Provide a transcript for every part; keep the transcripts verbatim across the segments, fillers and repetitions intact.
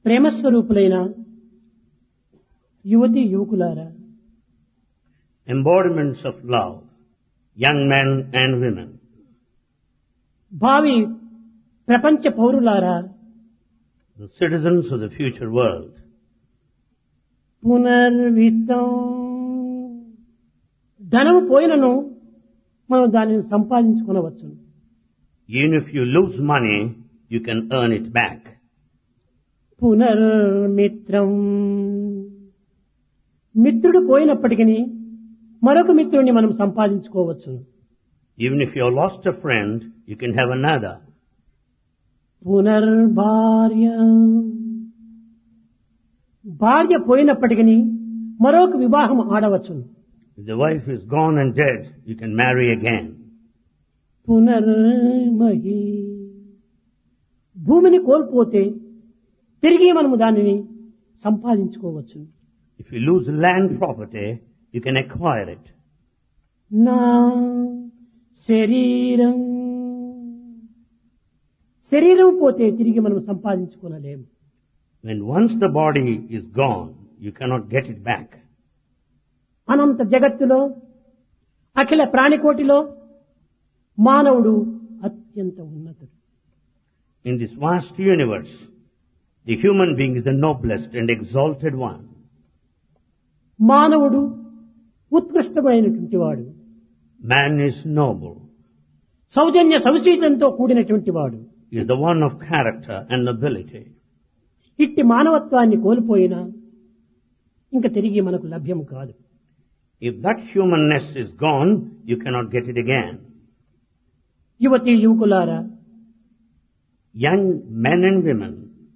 ప్రేమస్వరూపులైన యువతి యువకులారా, embodiments of love, young men and women, భావి ప్రపంచ పౌరులారా, the citizens of the future world. పునర్విత్తం, ధనము పోయినను మనం దానిని సంపాదించుకొనవచ్చు. Even if you lose money, you can earn it back. పునర్మిత్రం, మిత్రుడు పోయినప్పటికీ మరొక మిత్రుడిని మనం సంపాదించుకోవచ్చు. Even if you have lost a friend, you can have another. పునర్భార్య, భార్య పోయినప్పటికీ మరొక వివాహం ఆడవచ్చు. If the wife is gone and dead, you can marry again. పునర్మహి, భూమిని కోల్పోతే తిరిగి మనము దానిని సంపాదించుకోవచ్చు. If you lose land property, you can acquire it. నా శరీరం, శరీరం పోతే తిరిగి మనం సంపాదించుకోలేము. When once the body is gone, you cannot get it back. అనంత జగత్తులో, అఖిల ప్రాణికోటిలో మానవుడు అత్యంత ఉన్నతుడు. In this vast universe, the human being is the noblest and exalted one. మానవుడు ఉత్కృష్టమైనటువంటి వాడు, Man is noble. సౌజన్య సౌశీలంతో కూడినటువంటి వాడు. He is the one of character and nobility. ఇట్టి మానవత్వాన్ని కోల్పోయినా ఇంకా తిరిగి మనకు లభ్యం కాదు. If that humanness is gone, you cannot get it again. యువతి యువకులారా, Young men and women,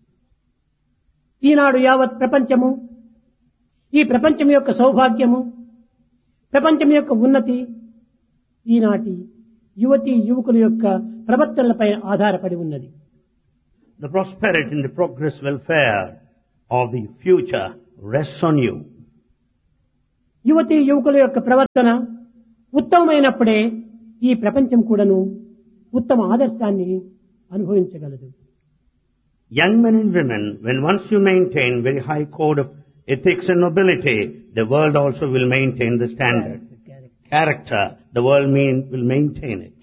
ఈనాడు యావత్ ప్రపంచము, ఈ ప్రపంచం యొక్క సౌభాగ్యము, ప్రపంచం యొక్క ఉన్నతి ఈనాటి యువతి యువకుల యొక్క ప్రవర్తనలపై ఆధారపడి ఉన్నది. the prosperity and the progress welfare of the future rests on you. యువతి యువకుల యొక్క ప్రవర్తన ఉత్తమమైనప్పుడే ఈ ప్రపంచం కూడాను ఉత్తమ ఆదర్శాన్ని అనుభవించగలదు. Young men and women, when once you maintain very high code of ethics and nobility, the world also will maintain the standard. Character, the world mean, will maintain it.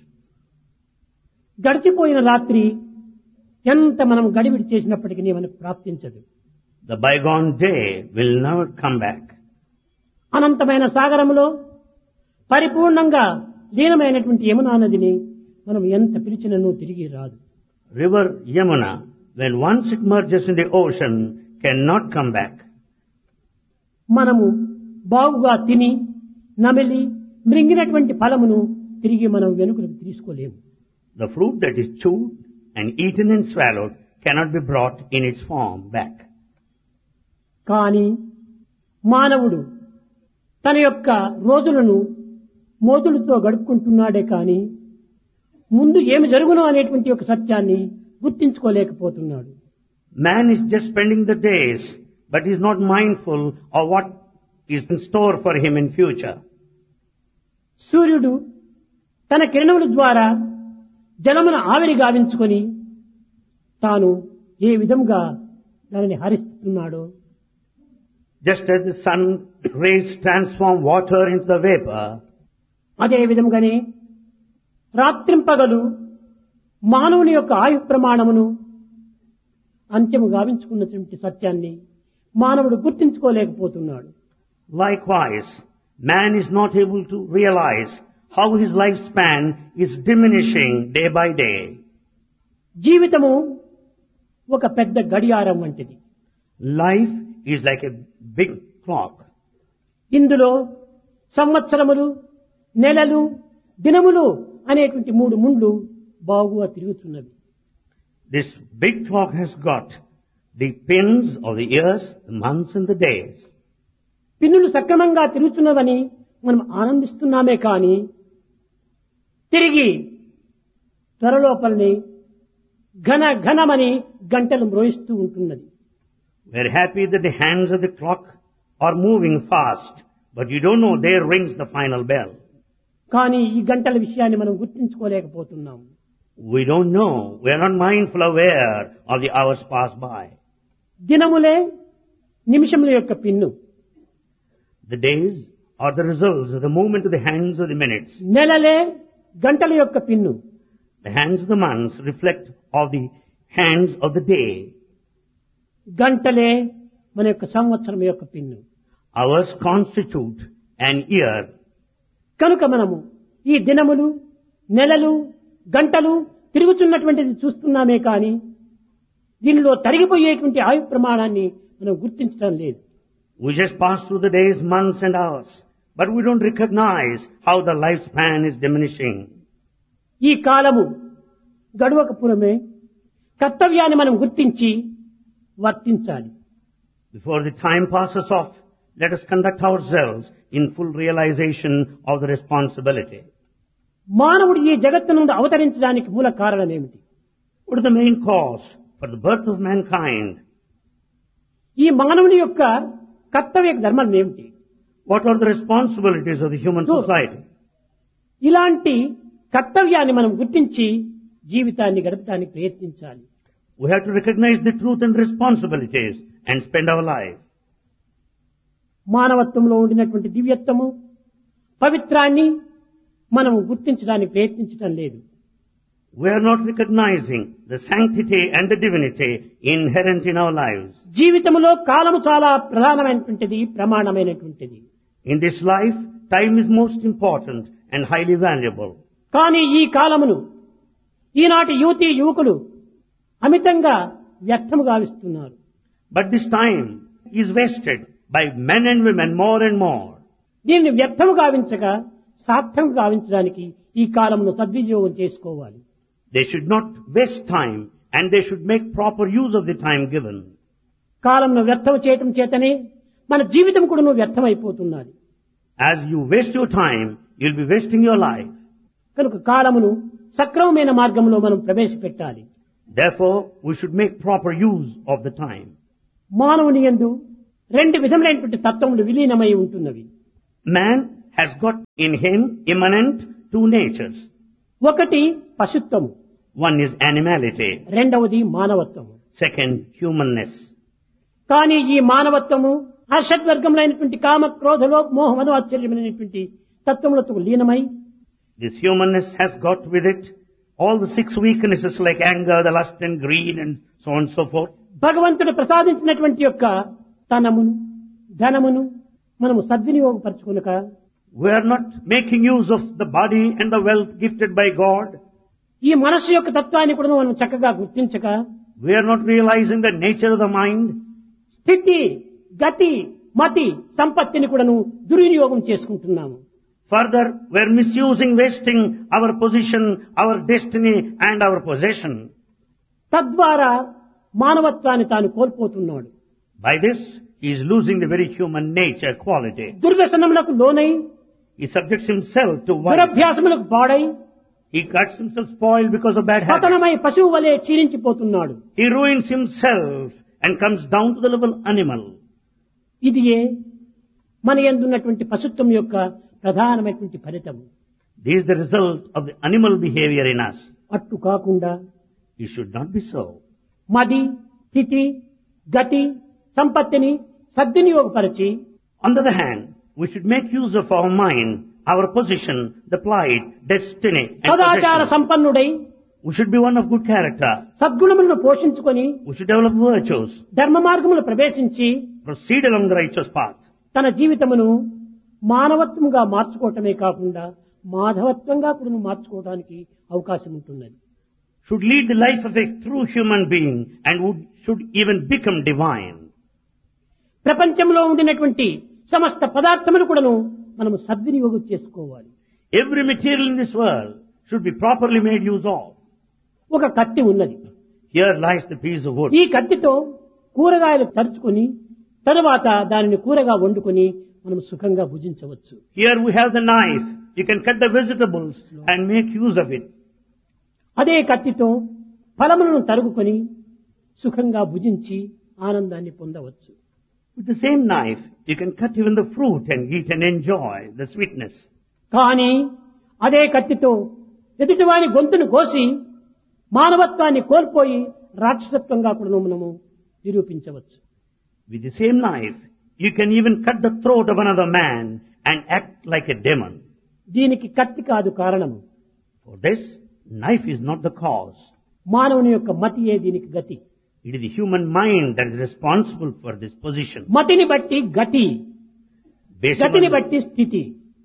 గడిచిపోయిన రాత్రి ఎంత మనం గడిబిడి చేసినప్పటికీ మనకు ప్రాప్తించదు. The bygone day will never come back. అనంతమైన సాగరములో పరిపూర్ణంగా లీనమైనటువంటి యమునా నదిని మనం ఎంత పిలిచినను తిరిగి రాదు. River Yamuna, when once it merges in the ocean, cannot come back. మనము బాగుగా తిని నమిలి మృంగినటువంటి ఫలమును తిరిగి మనం వెనుకకు తీసుకోలేము. The fruit that is chewed and eaten and swallowed cannot be brought in its form back. కానీ మానవుడు తన యొక్క రోజులను మోదులతో గడుపుకుంటున్నాడే కానీ ముందు ఏమి జరుగునో అనేటువంటి ఒక సత్యాన్ని గుర్తించుకోలేకపోతున్నాడు. Man is just spending the days, but is not mindful of what is in store for him in future. సూర్యుడు తన కిరణముల ద్వారా జలమును ఆవిరి గావించుకొని తాను ఏ విధంగా దానిని హరిస్తున్నాడో, Just as the sun rays transform water into the vapor, అదే విధంగానే రాత్రింపగలు మానవుని యొక్క ఆయు ప్రమాణమును అంత్యము గావించుకున్నటువంటి సత్యాన్ని మానవుడు గుర్తించుకోలేకపోతున్నాడు. likewise, man is not able to realize how his lifespan is diminishing day by day. జీవితము ఒక పెద్ద గడియారం వంటిది. Life is like a big clock. ఇందులో సంవత్సరములు, నెలలు, దినములు అనేటువంటి మూడు ముండ్లు బాగుగా తిరుగుతున్నవి. This big clock has got the pins of the years, the months and the days. పిన్నులు సక్రమంగా తిరుగుతున్నవని మనం ఆనందిస్తున్నామే కానీ తిరిగి త్వరలోపలని ఘన ఘనమని గంటలు మ్రోయిస్తూ ఉంటున్నది. We are happy that the hands of the clock are moving fast, but you don't know there rings the final bell. కానీ ఈ గంటల విషయాన్ని మనం గుర్తించుకోలేకపోతున్నాం. We don't know. We are not mindful aware of the hours pass by. దినములే నిమిషముల యొక్క pin, The days are the results of the movement of the hands of the minutes. నెలలే గంటల యొక్క pin, The hands of the months reflect of the hands of the day. గంటలే మన యొక్క సంవత్సరం యొక్క pin. Hours constitute an year. కనుక మనము ఈ దినములు, నెలలు, గంటలు తిరుగుతున్నటువంటిది చూస్తున్నామే కానీ దీనిలో తరిగిపోయేటువంటి ఆయు ప్రమాణాన్ని మనం గుర్తించడం లేదు. We just pass through the days, months and hours, but we don't recognize how the lifespan is diminishing. ఈ కాలము గడువక పురమే కర్తవ్యాన్ని మనం గుర్తించి వర్తించాలి. Before the time passes off, let us conduct ourselves in full realization of the responsibility. మానవుడు ఈ జగత్తు నుండి అవతరించడానికి మూల కారణం ఏమిటి? What is the main cause for the birth of mankind? ఈ మానవుని యొక్క కర్తవ్య ధర్మం ఏమిటి? What are the responsibilities of the human So- society? ఇలాంటి కర్తవ్యాన్ని మనం గుర్తించి జీవితాన్ని గడపడానికి ప్రయత్నించాలి. We have to recognize the truth and responsibilities and spend our life. మానవత్వంలో ఉండినటువంటి దివ్యత్వము, పవిత్రాన్ని మనం గుర్తించడానికి ప్రయత్నించడం లేదు. We are not recognizing the sanctity and the divinity inherent in our lives. జీవితంలో కాలము చాలా ప్రధానమైనటువంటిది, ప్రమాణమైనటువంటిది. In this life, time is most important and highly valuable. కానీ ఈ కాలమును ఈనాటి యువతీ యువకులు అమితంగా వ్యర్థము గావిస్తున్నారు. But this time is wasted by men and women more and more. దీన్ని వ్యర్థము గావించగా సార్థం గావించడానికి ఈ కాలమును సద్వినియోగం చేసుకోవాలి. They should not waste time and they should make proper use of the time given. కాలంను వ్యర్థం చేయటం చేతనే మన జీవితం కూడా వ్యర్థమైపోతున్నది. As you waste your time, you'll be wasting your life. కనుక కాలమును సక్రమమైన మార్గంలో మనం ప్రవేశపెట్టాలి. Therefore, we should make proper use of the time. మానవుని యందు రెండు విధములైనటువంటి తత్వములు విలీనమై ఉంటున్నవి. Man has got in him immanent two natures. ఒకటి పశుత్వము, One is animality, రెండవది మానవత్వము. second humanness. కానీ ఈ మానవత్వము ఆ షడ్వర్గములైనటువంటి కామ, క్రోధ, లోభ, మోహ, మద, ఆశ్చర్యమైనటువంటి తత్వములతో లీనమై This humanness has got with it all the six weaknesses like anger, the lust and greed and so on and so forth. భగవంతుడు ప్రసాదించినటువంటి యొక్క తనమును, ధనమును మనము సద్వినియోగపరచుకునక We are not making use of the body and the wealth gifted by God. ఈ మనస్సు యొక్క తత్వాన్ని కూడా మనం చక్కగా గుర్తించక We are not realizing the nature of the mind. స్థితి, గతి, మతి, సంపత్తిని కూడాను దుర్వినియోగం చేసుకుంటున్నాము. Further, we are misusing, wasting our position, our destiny and our possession. తద్వారా మానవత్వాన్ని తాను కోల్పోతున్నాడు. By this, he is losing the very human nature quality. దుర్వ్యసనములకు లోనై, He subjects himself to vice. దురభ్యాసములకు పాడై, He cuts himself spoiled because of bad habits. పతనమై పశువు వలె క్షీణించిపోతున్నాడు. He ruins himself and comes down to the level animal. ఇదియే మన యందున్నటువంటి పశుత్వం యొక్క ప్రధానమైనటువంటి ఫలితము. This is the result of the animal behavior in us. అట్టు కాకుండా It should not be so. మది, స్థితి, గతి, సంపత్తిని సద్వినియోగపరిచి On the other hand, we should make use of our mind, our position, the plight, destiny, and సదాచార possession. సంపన్నుడై We should be one of good character. సద్గుణములను పోషించుకొని We should develop virtues. ధర్మ మార్గములు ప్రవేశించి Proceed along the righteous path. తన జీవితమును మానవత్వంగా మార్చుకోవటమే కాకుండా మాధవత్వంగా కూడా మార్చుకోవడానికి అవకాశం ఉంటున్నది. Should lead the life of a true human being and would, should even become divine. ప్రపంచంలో ఉండినటువంటి సమస్త పదార్థములు కూడాను మనము సద్వినియోగం చేసుకోవాలి. Every material in this world should be properly made use of. ఒక కత్తి ఉన్నది. Here lies the piece of wood. ఈ కత్తితో కూరగాయలు తరుచుకొని తరువాత దానిని కూరగా వండుకొని మనం సుఖంగా భుజించవచ్చు. Here we have the knife. You can cut the vegetables and make use of it. అదే కత్తితో ఫలములను తరుగుకొని సుఖంగా భుజించి ఆనందాన్ని పొందవచ్చు. With the same knife, you can cut even the fruit and eat and enjoy the sweetness. కానీ అదే కత్తితో ఎదుటివాని గొంతును కోసి మానవత్వాన్ని కోల్పోయి రాక్షసత్వంగా కూడా మనము నిరూపించవచ్చు. With the same knife, you can even cut the throat of another man and act like a demon. దీనికి కత్తి కాదు కారణము. For this, knife is not the cause. మానవుని యొక్క మతియే దీనికి గతి. It is the human mind that is responsible for this position. మతిని బట్టి గతి, Basing గతిని on, బట్టి స్థితి,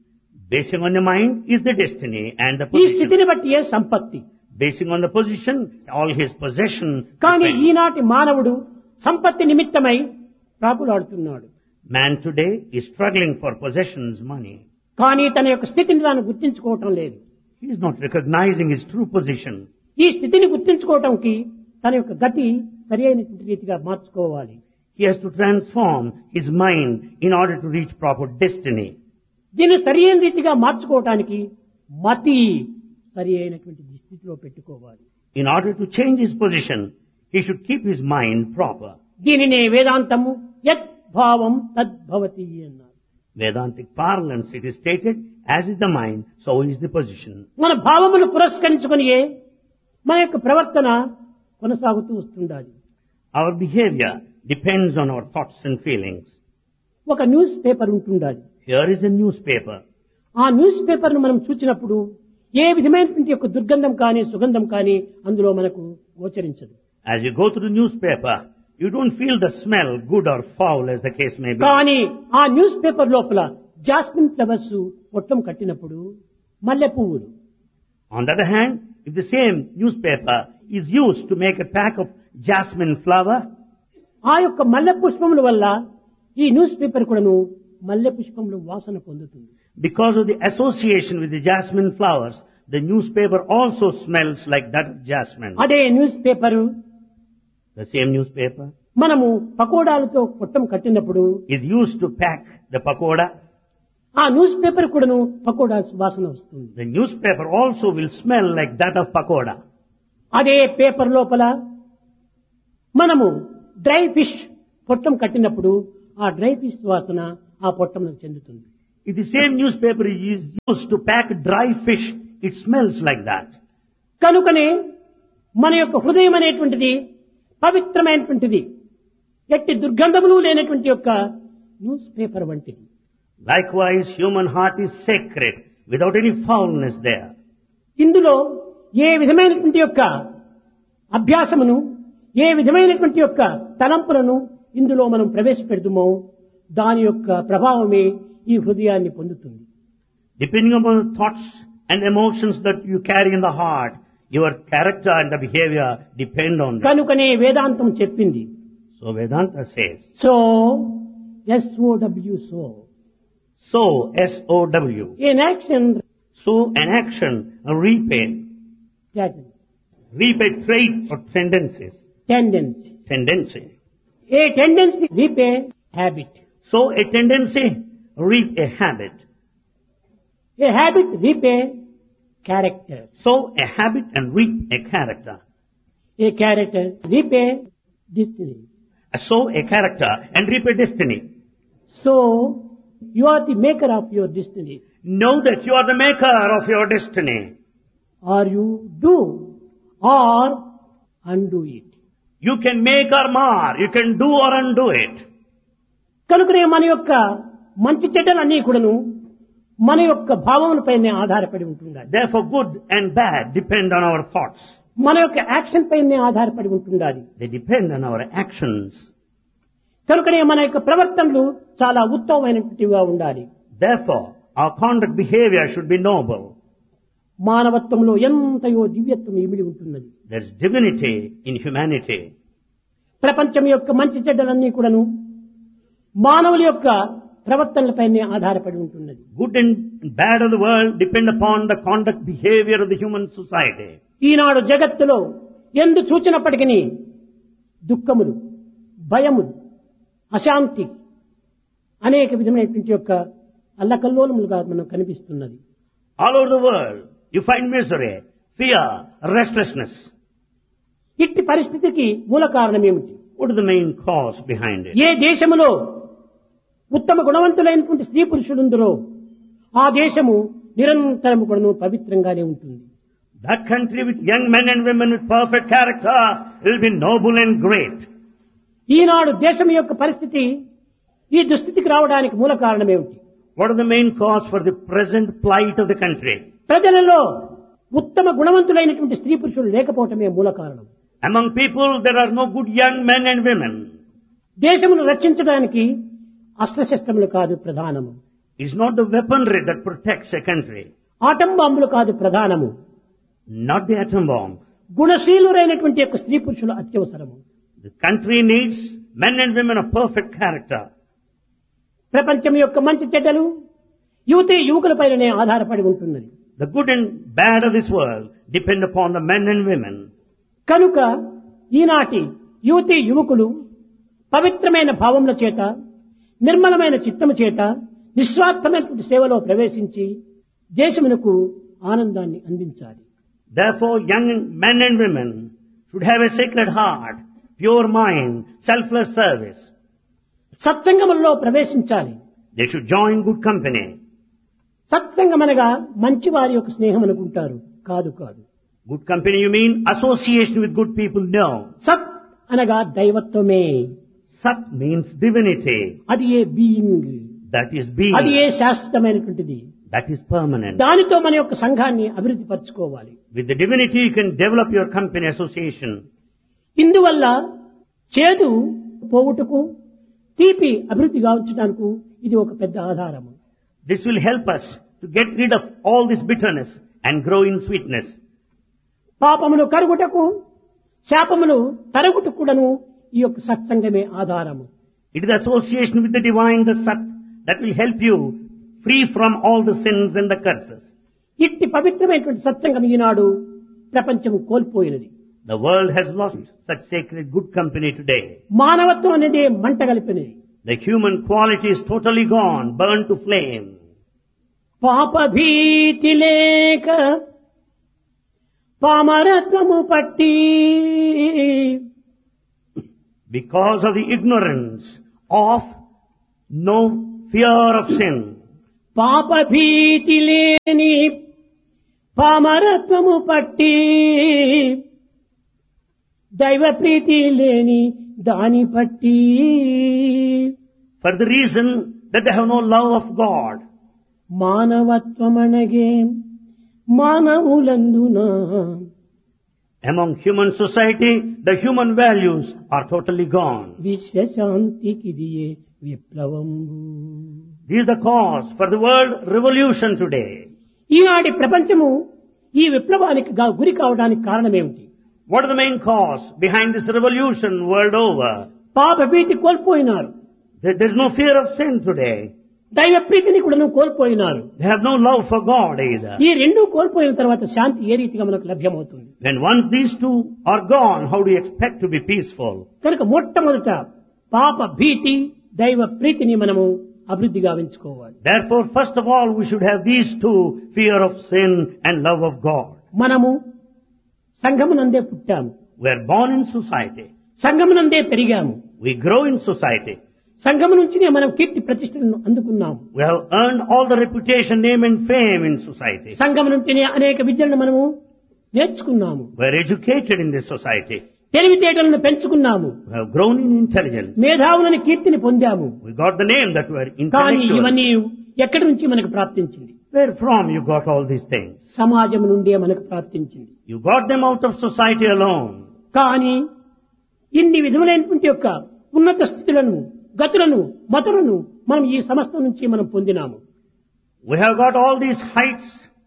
basing on the mind is the destiny and the ఈ position. స్థితిని బట్టి ఏ సంపత్తి. Basing on the position, all his possession. కానీ depend. ఈనాటి మానవుడు సంపత్తి నిమిత్తమై ప్రాకులాడుతున్నాడు. Man today is struggling for possessions, money. కానీ తన యొక్క స్థితిని తాను గుర్తించుకోవటం లేదు. He is not recognizing his true position. ఈ స్థితిని గుర్తించుకోవటంకి తన యొక్క గతి సరి అయినటువంటి రీతిగా మార్చుకోవాలి. He has to transform his mind in order to reach proper destiny. దీన్ని సరి అయిన రీతిగా మార్చుకోవటానికి మతి సరి అయినటువంటి స్థితిలో పెట్టుకోవాలి. In order to change his position, he should keep his mind proper. దీనినే వేదాంతము యత్ భావం తద్భవతి అన్నారు. Vedantic parlance, it is stated, as is the mind, so is the position. మన భావములు పురస్కరించుకునియే మన యొక్క ప్రవర్తన కొనసాగుతూ వస్తుండాలి. Our behavior depends on our thoughts and feelings. ఒక న్యూస్ పేపర్ ఉంటుండాలి. Here is a newspaper. ఆ న్యూస్ పేపర్ ను మనం చూచినప్పుడు ఏ విధమైనటువంటి యొక్క దుర్గంధం కానీ సుగంధం కానీ అందులో మనకు గోచరించదు. As you go through the newspaper, you don't feel the smell, good or foul as the case may be. కానీ ఆ న్యూస్ పేపర్ లోపల జాస్మిన్ ఫ్లవర్స్ పొట్టం కట్టినప్పుడు మల్లె పువ్వులు, On the other hand, if the same newspaper is used to make a pack of jasmine flower, ఆ యొక్క మల్లె పుష్పముల వల్ల ఈ న్యూస్ పేపర్ కూడాను మల్లె పుష్పముల వాసన పొందుతుంది. because of the association with the jasmine flowers, the newspaper also smells like that of jasmine. అదే news paper The same newspaper మనము పకోడాలతో పొట్టం కట్టినప్పుడు is used to pack the pakoda. ఆ న్యూస్ పేపర్ కూడాను పకోడా వాసన వస్తుంది. The newspaper also will smell like that of pakoda. అదే paper లోపల మనము డ్రై ఫిష్ పొట్టం కట్టినప్పుడు ఆ డ్రై ఫిష్ వాసన ఆ పొట్టంలో చెందుతుంది. If the same newspaper is used to pack dry fish, it smells like that. కనుకనే మన యొక్క హృదయం అనేటువంటిది పవిత్రమైనటువంటిది, ఎట్టి దుర్గంధములు లేనటువంటి యొక్క న్యూస్ పేపర్ వంటిది. Likewise, human heart is sacred, without any foulness there. ఇందులో ఏ విధమైనటువంటి యొక్క అభ్యాసమును, ఏ విధమైనటువంటి యొక్క తలంపులను ఇందులో మనం ప్రవేశపెడుతుమో దాని యొక్క ప్రభావమే ఈ హృదయాన్ని పొందుతుంది. Depending upon the thoughts and emotions that you carry in the heart, your character and the behavior depend on that. కనుకనే వేదాంతం చెప్పింది So Vedanta says, so SOW so sow, S O W, in action sow an action, repay, reap a trait or tendencies, tendency, tendency. A tendency repay habit, Sow a tendency, reap a habit. A habit repay character, Sow a habit and reap a character. A character repay destiny. Sow a character and reap a destiny. So you are the maker of your destiny. Know that you are the maker of your destiny. Are you do or undo it. You can make or mar, you can do or undo it. కనుకనే మన యొక్క మంచి చెడ్డలన్నీ కూడాను మన యొక్క భావములపైనే ఆధారపడి ఉంటుండాలి. Therefore, good and bad depend on our thoughts. మన యొక్క యాక్షన్ పైనే ఆధారపడి ఉంటుండాలి. They depend on our actions. కనుకనే మన యొక్క ప్రవర్తనలు చాలా ఉత్తమమైనటువంటివిగా ఉండాలి. Therefore, our conduct behavior should be noble. మానవత్వంలో ఎంతయో దివ్యత్వం ఇమిడి ఉంటున్నది. There is divinity in humanity. ప్రపంచం యొక్క మంచి చెడ్డలన్నీ కూడాను మానవుల యొక్క ప్రవర్తనలపైనే ఆధారపడి ఉంటున్నది. Good and bad of the world depend upon the conduct behavior of the human society. ఈనాడు జగత్తులో ఎందు చూచినప్పటికీ దుఃఖములు, భయములు, అశాంతి అనేక విధమైనటువంటి యొక్క అల్లకల్లోలములుగా మనం కనిపిస్తున్నది. All over the world, you find misery, fear, restlessness. ఇట్టి పరిస్థితికి మూల కారణం ఏమిటి? What is the main cause behind it? ఏ దేశములో ఉత్తమ గుణవంతులైనటువంటి స్త్రీ పురుషులుందరో ఆ దేశము నిరంతరము కూడాను పవిత్రంగానే ఉంటుంది. That country with young men and women with perfect character will be noble and great. ఈనాడు దేశం యొక్క పరిస్థితి ఈ దుస్థితికి రావడానికి మూల కారణం ఏమిటి? What are the main cause for the present plight of the country? ప్రజలలో ఉత్తమ గుణవంతులైనటువంటి స్త్రీ పురుషులు లేకపోవటమే మూల కారణం. Among people there are no good young men and women. దేశమును రక్షించడానికి అస్త్రశస్త్రములు కాదు ప్రధానము. It is not the weaponry that protects a country, atom బాంబులు కాదు ప్రధానము. not the atom bomb. గుణశీలురైనటువంటి యొక్క స్త్రీ పురుషులు అత్యవసరము. The country needs men and women of perfect character. ప్రపంచం యొక్క మంచి చెడ్డలు యువతి యువకులపైనే ఆధారపడి ఉంటున్నది. The good and bad of this world depend upon the men and women. కనుక ఈనాటి యువతి యువకులు పవిత్రమైన భావముల చేత నిర్మలమైన చిత్తము చేత నిస్వార్థమైనటువంటి సేవలో ప్రవేశించి దేశమునకు ఆనందాన్ని అందించాలి. Therefore, young men and women should have a sacred heart, pure mind, selfless service. సత్సంగములలో ప్రవేశించాలి. They should join good company. సత్సంగం అనగా మంచి వారి యొక్క స్నేహం అనుకుంటారు. కాదు కాదు. Good company, you mean association with good people? No. సత్ అనగా దైవత్వమే. Sat means divinity. అది ఏ బీయింగ్, That is being. అది ఏ శాశ్వతమైనటువంటిది. That is permanent. దానితో మన యొక్క సంఘాన్ని అభివృద్ధి పరచుకోవాలి. With the divinity you can develop your company association. ఇందువల్ల చేదు పోవుటకు తీపి అభివృద్ధి గావించడానికి ఇది ఒక పెద్ద ఆధారము. This will help us to get rid of all this bitterness and grow in sweetness. పాపములు కరుగుటకు శాపములు తరుగుటకు కూడాను ఈ యొక్క సత్సంగమే ఆధారము. It is association with the divine, the Sat, that will help you free from all the sins and the curses. ఇట్టి పవిత్రమైనటువంటి సత్సంగం ఈనాడు ప్రపంచం కోల్పోయినది. The world has lost such sacred good company today. మానవత్వం అనేది మంట కలిపినది. The human quality is totally gone, burned to flame. పాప భీతి లేక పామరత్వము పట్టి Because of the ignorance of no fear of sin. పాప భీతి లేని పామరత్వము పట్టి దైవ ప్రీతి లేని దాని పట్టి. For the reason that they have no love of God. మానవత్వమనగే మానవులందున Among human society, the human values are totally gone. విశ్వశాంతికిదియే విప్లవంబు. This is the cause for the world revolution today. ఈనాటి ప్రపంచము ఈ విప్లవానికి గా- గురి కావడానికి కారణమేమిటి? What are the main cause behind this revolution world over? పాప భీతి కోల్పోయినారు. There there is no fear of sin today. దైవ ప్రీతిని కూడా కోల్పోయినారు. They have no love for God either. ఈ రెండు కోల్పోయిన తర్వాత శాంతి ఏ రీతిగా మనకు లభ్యమవుతుంది? When once these two are gone, how do you expect to be peaceful? కనుక మొట్టమొదట పాప భీతి దైవ ప్రీతిని మనము అభివృద్ధి గావించుకోవాలి. Therefore, first of all, we should have these two, fear of sin and love of God. మనము సంఘమునందే పుట్టాము, We are born in society. సంఘమునందే పెరిగాము, We grow in society. సంఘము నుంచినే మనం కీర్తి ప్రతిష్టలను అందుకున్నాము. We have earned all the reputation, name and fame in society. సంఘము నుంచినే అనేక విద్యలను మనము నేర్చుకున్నాము. We are educated in this society. తెలివితేటలను పెంచుకున్నాము. We have grown in intelligence. మేధావులని కీర్తిని పొందాము. We got the name that we are కానీ intellectual. ఇవన్నీ ఎక్కడి నుంచి మనకు ప్రాప్తించింది? Where from you got all these things? సమాజం నుండే మనకు ప్రాప్తించింది. You got them out of society alone. కానీ ఇన్ని విధములైనటువంటి యొక్క ఉన్నత స్థితులను గతులను మతులను మనం ఈ సమస్త నుంచి మనం పొందినాము. We have got all these heights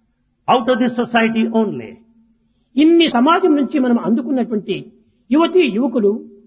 out of this society only. ఇన్ని సమాజం నుంచి మనం అందుకున్నటువంటి యువతి యువకులు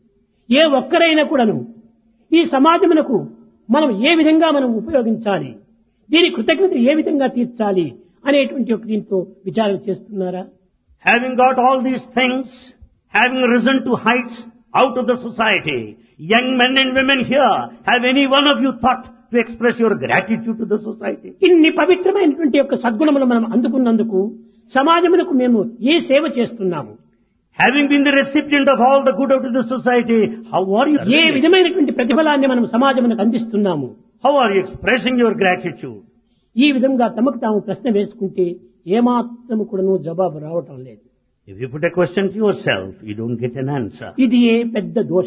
ఏ ఒక్కరైనా కూడాను ఈ సమాజమునకు మనం ఏ విధంగా మనం ఉపయోగించాలి, దీని కృతజ్ఞత ఏ విధంగా తీర్చాలి అనేటువంటి ఒక దీంతో విచారణ చేస్తున్నారా? Having got all these things, having risen to heights out of the society, young men and women here, have any one of you thought to express your gratitude to the society? ఇన్ని పవిత్రమైనటువంటి యొక్క సద్గుణములు మనం అందుకున్నందుకు సమాజమునకు మేము ఏ సేవ చేస్తున్నాము? Having been the recipient of all the good out of the society, how are you? ఏ విధమైనటువంటి ప్రతిఫలాన్ని మనం సమాజమునకు అందిస్తున్నాము? How are you expressing your gratitude? ఈ విధంగా తమకు తాము ప్రశ్న వేసుకుంటే ఏమాత్రము కూడాను జవాబు రావటం లేదు. If you put a question to yourself, you don't get an answer. ఇది ఏ పెద్ద దోషం.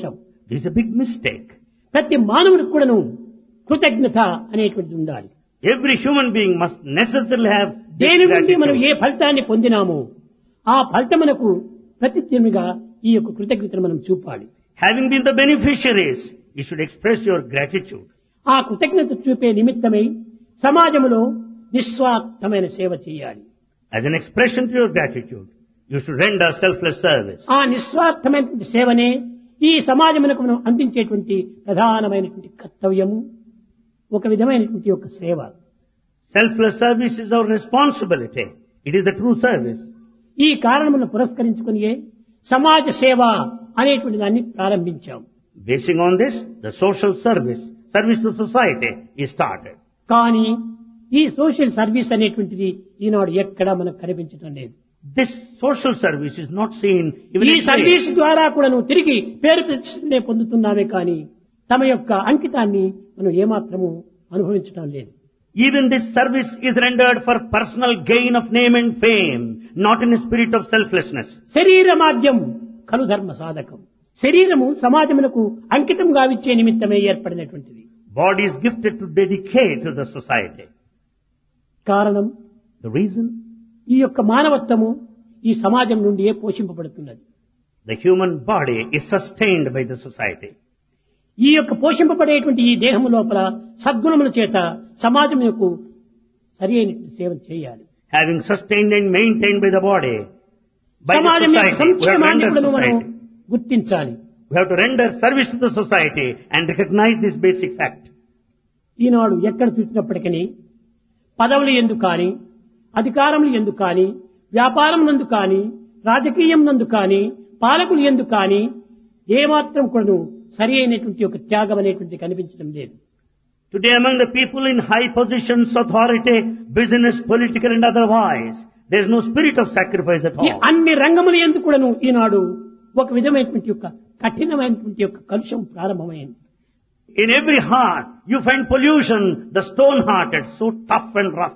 This is a big mistake. ప్రతి మానవుడికి కూడాను కృతజ్ఞత అనేటువంటిది ఉండాలి. Every human being must necessarily have this దేని నుండి మనం ఏ gratitude. ఫలితాన్ని పొందినామో ఆ ఫలితమునకు ప్రతిజ్ఞగా ఈ యొక్క కృతజ్ఞతను మనం చూపాలి. Having been the beneficiaries, you should express your gratitude. ఆ కృతజ్ఞత చూపే నిమిత్తమై సమాజంలో నిస్వార్థమైన సేవ చేయాలి. As an expression to your gratitude, you should render selfless service. ఆ నిస్వార్థమైనటువంటి సేవనే ఈ సమాజమునకు మనం అందించేటువంటి ప్రధానమైనటువంటి కర్తవ్యము, ఒక విధమైనటువంటి ఒక సేవ. Selfless service is our responsibility. It is the true service. ఈ కారణములను పురస్కరించుకుని సమాజ సేవ అనేటువంటి దాన్ని ప్రారంభించాం. Basing on this, the social service, service to society is started. కానీ ఈ సోషల్ సర్వీస్ అనేటువంటిది ఈనాడు ఎక్కడా మనకు కనిపించడం లేదు. This social service is not seen even ఈ in సర్వీస్ today. ద్వారా కూడా నువ్వు తిరిగి పేరు ప్రతిష్టనే పొందుతున్నామే కానీ తమ యొక్క అంకితాన్ని మనం ఏమాత్రము అనుభవించడం లేదు. Even this service is rendered for personal gain of name and fame, not in a spirit of selflessness. శరీర మాధ్యం కలు ధర్మ సాధకం. శరీరము సమాజమునకు అంకితం గావిచ్చే నిమిత్తమే ఏర్పడినటువంటిది. Body is gifted to dedicate to the society. కారణం The reason? ఈ యొక్క మానవత్వము ఈ సమాజం నుండియే పోషింపబడుతున్నది. The human body is sustained by the society. ఈ యొక్క పోషింపబడేటువంటి ఈ దేహము లోపల సద్గుణముల చేత సమాజం యొక్క సరి అయినటువంటి సేవ చేయాలి. Having sustained and maintained by the body, by the సమాజం యొక్క society, we have to సంక్షేమాన్ని render కూడా మనం society. గుర్తించాలి. We have to render service to the society and recognize this basic fact. ఈనాడు ఎక్కడ చూసినప్పటికీ పదవులు ఎందు కానీ, అధికారములు ఎందు కానీ, వ్యాపారం నందు కానీ, రాజకీయం నందు కానీ, పాలకులు ఎందు కానీ ఏమాత్రం కూడా సరి అయినటువంటి ఒక త్యాగం అనేటువంటి కనిపించడం లేదు. Today among the people in high positions, authority, business, political and otherwise, there is no spirit of sacrifice at ఈ all. అన్ని రంగముల ఎందు కూడాను ఈనాడు ఒక విధమైనటువంటి యొక్క కఠినమైనటువంటి యొక్క కలుషం ప్రారంభమైంది. In every heart, you find pollution, the stone-hearted, so tough and rough.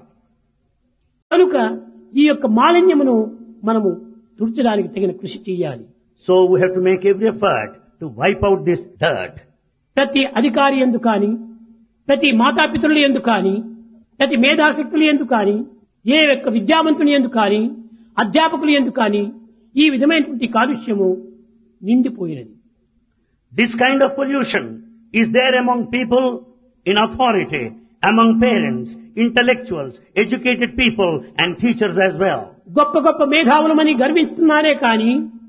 కనుక ఈ యొక్క మాలిన్యమును మనము తుడిచడానికి తగిన కృషి చేయాలి. So we have to make every effort to wipe out this dirt. ప్రతి అధికారి ఎందు కానీ, ప్రతి మాతాపితరులు ఎందు కానీ, ప్రతి మేధాశక్తులు ఎందు కానీ, ఏ యొక్క విద్యావంతుని ఎందు కానీ, అధ్యాపకులు ఎందు కానీ ఈ విధమైనటువంటి కాలుష్యము నిండిపోయినది. This kind of pollution is there among people in authority, among parents, intellectuals, educated people and teachers as well. గొప్ప గొప్ప మేధావులమని గర్విస్తున్నారే కానీ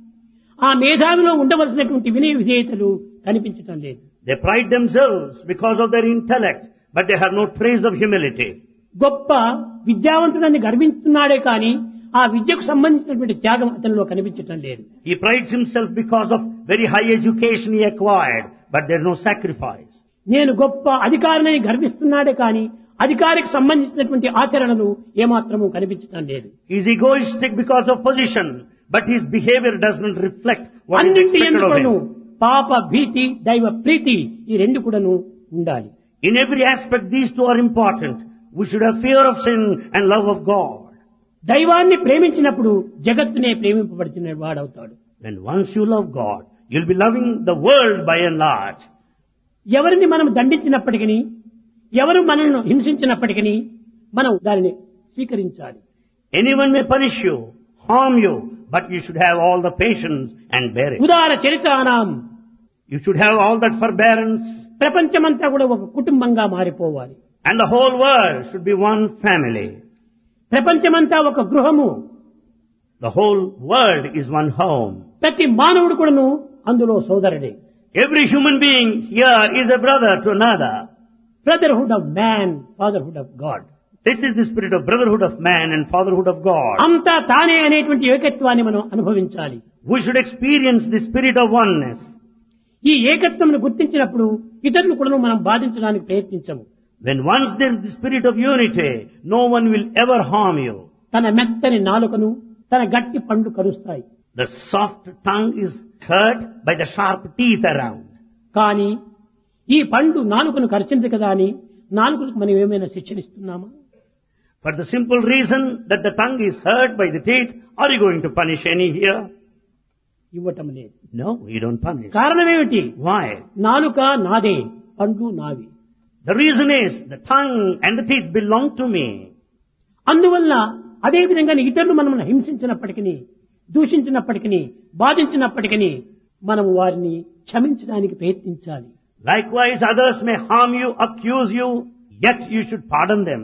ఆ మేధావిలో ఉండవలసినటువంటి వినయ విధేయతలు కనిపించటం లేదు. They pride themselves because of their intellect, but they have no trace of humility. గొప్ప విద్యావంతుడని గర్విస్తున్నాడే కానీ ఆ విద్యకు సంబంధించినటువంటి త్యాగం అతనిలో కనిపించటం లేదు. He prides himself because of very high education he acquired, but there is no sacrifice. నేను గొప్ప అధికారిని గర్విస్తున్నాడే కానీ అధికారికి సంబంధించినటువంటి ఆచరణలు ఏమాత్రము కనిపించటం లేదు. He is egoistic because of position, but his behavior does not reflect what is అన్నింటి expected of ఎందుకును him. పాప భీతి దైవ ప్రీతి ఈ రెండు కూడాను ఉండాలి. In every aspect these two are important. We should have fear of sin and love of God. దైవాన్ని ప్రేమించినప్పుడు జగత్తునే ప్రేమింపబడుతున్న వాడవుతాడు. When once you love God, you'll be loving the world by and large. ఎవరిని మనం దండించినప్పటికీ, ఎవరు మనల్ని హింసించినప్పటికీ మనం దానిని స్వీకరించాలి. Anyone may punish you, harm you, but you should have all the patience and bear it. ఉదార చరితానాం You should have all that forbearance, ప్రపంచమంతా కూడా ఒక కుటుంబంగా మారిపోవాలి. and the whole world should be one family. ప్రపంచమంతా ఒక గృహము. The whole world is one home. ప్రతి మానవుడు కూడాను అందులో సోదరుడే. Every human being here is a brother to another. Brotherhood of man, fatherhood of God. This is the spirit of brotherhood of man and fatherhood of God. అంతా తానే అనేటువంటి ఏకత్వాన్ని మనం అనుభవించాలి. We should experience the spirit of oneness. ఈ ఏకత్వమును గుర్తించినప్పుడు ఇతరులు కూడా మనం బాధించడానికి ప్రయత్నించము. When once there is the spirit of unity, no one will ever harm you. తన మెత్తని నాలుకను తన గట్టి పండు కరుస్తాయి. The soft tongue is hurt by the sharp teeth around. కానీ ఈ పండు నాలుకను కరిచింది కదా అని నాలుకలకు మనం ఏమైనా శిక్షణిస్తున్నామా? For the simple reason that the tongue is hurt by the teeth, are you going to punish any here? ఇవ్వటం లేదు. No, you don't punish. కారణమేమిటి? Why? నాలుక నాదే, పండ్లు నావి. The reason is the tongue and the teeth belong to me. అందువల్ల అదే విధంగా ఇతరులు మనల్ని హింసించినప్పటికీ, దూషించినప్పటికీ, బాధించినప్పటికీ మనం వారిని క్షమించడానికి ప్రయత్నించాలి. Likewise, others may harm you, accuse you, yet you should pardon them.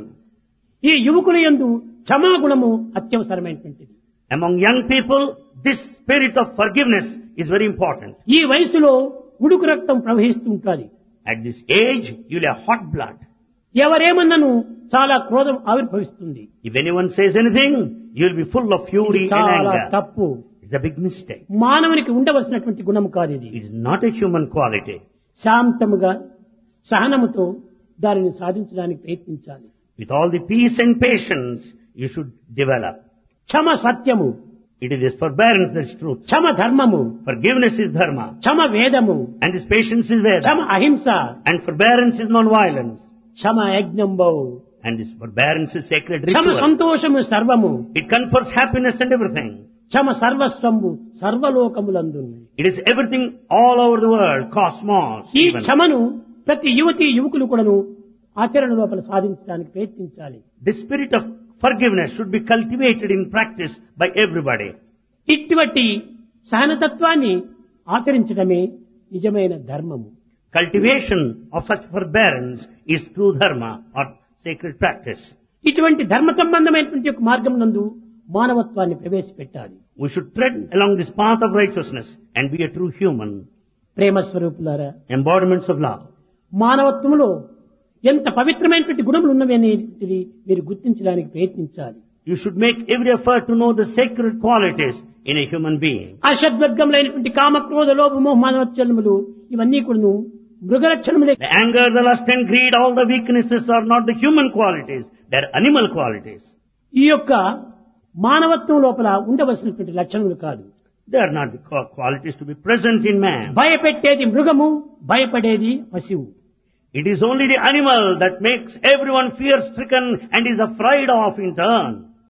ఈ యువకుల యందు క్షమాగుణము అత్యవసరమైనటువంటిది. Among young people, this spirit of forgiveness is very important. ఈ వయసులో ఉడుకు రక్తం ప్రవహిస్తూ ఉంటుంది. At this age, you will have hot blood. ఎవరేమన్నను చాలా క్రోధం ఆవిర్భవిస్తుంది. If anyone says anything, you will be full of fury and చాలా anger. తప్పు. It's a big mistake. మానవునికి ఉండవలసినటువంటి గుణం కాదు ఇది. It is not a human quality. శాంతముగా సహనముతో దానిని సాధించడానికి ప్రయత్నించాలి. With all the peace and patience, you should develop. క్షమ సత్యము, It is this forbearance that is truth. క్షమ ధర్మము, Forgiveness is dharma. క్షమ వేదము, And this patience is Veda. క్షమ అహింస, And forbearance is non-violence. Kshama యజ్ఞంబౌ, And this forbearance is sacred Kshama ritual. సంతోషము సర్వము, It confers happiness and everything. Kshama సర్వస్వంబు సర్వలోకములందు. It is everything all over the world, cosmos. ఈ even. క్షమను ప్రతి యువతి యువకులు కూడాను ఆచరణ లోపల సాధించడానికి ప్రయత్నించాలి. The spirit of forgiveness should be cultivated in practice by everybody. ఇటువంటి సహనతత్వాన్ని ఆచరించడమే నిజమైన ధర్మము. Cultivation of such forbearance is true dharma or sacred practice. ఇటువంటి ధర్మ సంబంధమైనటువంటి ఒక మార్గం నందు మానవత్వాన్ని ప్రవేశపెట్టాలి. We should tread along this path of righteousness and be a true human. ప్రేమ స్వరూపులారా, Embodiments of love. మానవత్వంలో ఎంత పవిత్రమైనటువంటి గుణములు ఉన్నవి అనేటివి మీరు గుర్తించడానికి ప్రయత్నించాలి. You should make every effort to know the sacred qualities in a human being. అషద్వర్గములైనటువంటి కామ క్రోధ లోభ మోహ మానవత్వములు ఇవన్నీ కూడాను మృగలక్షణములే. The anger, the lust and greed, all the weaknesses are not the human qualities, they are animal qualities. ఈ యొక్క మానవత్వం లోపల ఉండవలసినటువంటి లక్షణములు కాదు. They are not the qua- qualities to be present in man. భయపెట్టేది మృగము, భయపడేది పశువు. It is only the animal that makes everyone fear-stricken and is afraid of in turn.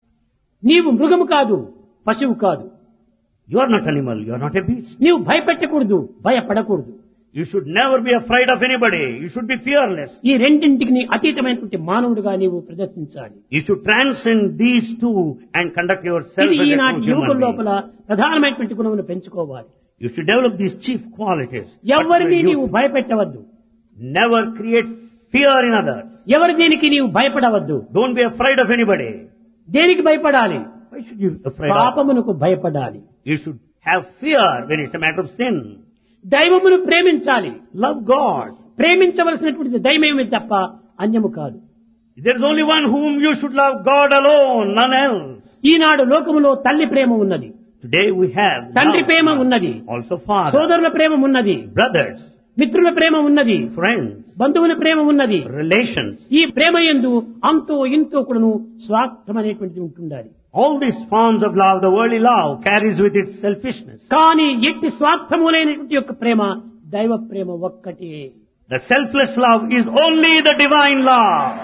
నీవు మృగము కాదు, పశువు కాదు. You are not animal, you are not a beast. నీవు భయపెట్టకూడదు, భయపడకూడదు. You should never be afraid of anybody. You should be fearless. ఈ రెండింటికి నీ అతీతమైనటువంటి మానవుడిగా నీవు ప్రదర్శించాలి. You should transcend these two and conduct yourself ఇది as a ఈనాటి true యువకుల human being. లోపల ప్రధానమైనటువంటి గుణమును పెంచుకోవాలి. You should develop these chief qualities. But ఎవరిని you నీవు భయపెట్టవద్దు, never create fear in others. ఎవరి దేనికి నీవు భయపడవద్దు. Don't be afraid of anybody. దేనికి భయపడాలి? Why should you be afraid of? పాపమునకు భయపడాలి. You should have fear when it's a matter of sin. దైవమును ప్రేమించాలి. Love God. ప్రేమించవలసినటువంటి దైవమే తప్ప అన్యము కాదు. There is only one whom you should love, God alone, none else. ఈనాడు లోకములో తల్లి ప్రేమ ఉన్నది, Today we have తండ్రి love, ప్రేమ ఉన్నది, also father, సోదరుల ప్రేమ ఉన్నది, brothers, మిత్రుల ప్రేమ ఉన్నది, friends, బంధువుల ప్రేమ ఉన్నది. relations. ఈ ప్రేమ యందు అంతో ఇంతో కూడాను స్వార్థం అనేటువంటిది ఉంటుండాలి. All these forms of love, the worldly love, carries with it selfishness. కానీ ఎట్టి స్వార్థములైనటువంటి యొక్క ప్రేమ దైవ ప్రేమ ఒక్కటే. The selfless love is only the divine love.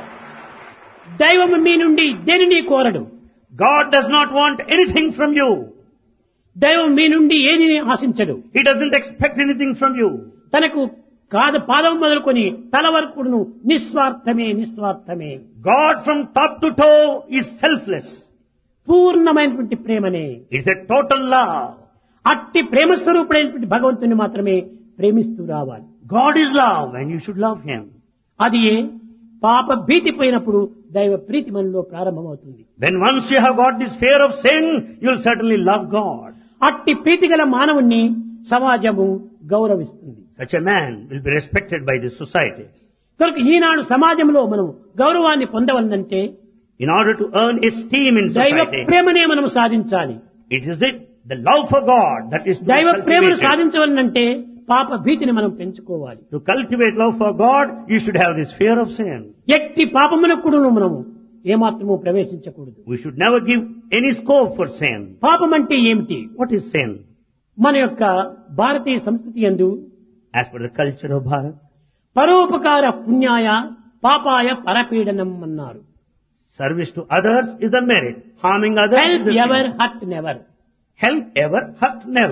దైవము మీ నుండి దేనిని కోరడు. God does not want anything from you. దైవం మీ నుండి ఏదిని ఆశించడు. He doesn't expect anything from you. తనకు కాద పాదం మొదలుకొని తల వరకును నిస్వార్థమే నిస్వార్థమే. God from top to toe is selfless. పూర్ణమైనటువంటి ప్రేమనే. It's a total love. అట్టి ప్రేమ స్వరూపుడైనటువంటి భగవంతుని మాత్రమే ప్రేమిస్తూ రావాలి. God is love and you should love Him. అది ఏ పాప భీతి పోయినప్పుడు దైవ ప్రీతి మనలో ప్రారంభమవుతుంది. When once you have got this fear of sin, you'll certainly love God. అట్టి ప్రీతి గల మానవుణ్ణి సమాజము గౌరవిస్తుంది. Such a man will be respected by the society. కనుక ఈనాడు సమాజంలో మనం గౌరవాన్ని పొందవలనంటే In order to earn esteem in దైవ society, ప్రేమనే మనం సాధించాలి. it is it, the love for God that is to be దైవ ప్రేమను cultivated. సాధించవలనంటే పాప భీతిని మనం పెంచుకోవాలి. To cultivate love for God, you should have this fear of sin. ఎట్టి పాపమునకు కూడా మనము ఏమాత్రము ప్రవేశించకూడదు. We should never give any scope for sin. పాపం అంటే ఏమిటి? What is sin? మన యొక్క భారతీయ సంస్కృతి యందు As per the culture of Bharat, పరోపకార పుణ్యాయ పాపాయ పరపీడనం అన్నారు. service to others is a merit. Harming others help is a ever sin. Hurt never. Help ever, hurt never.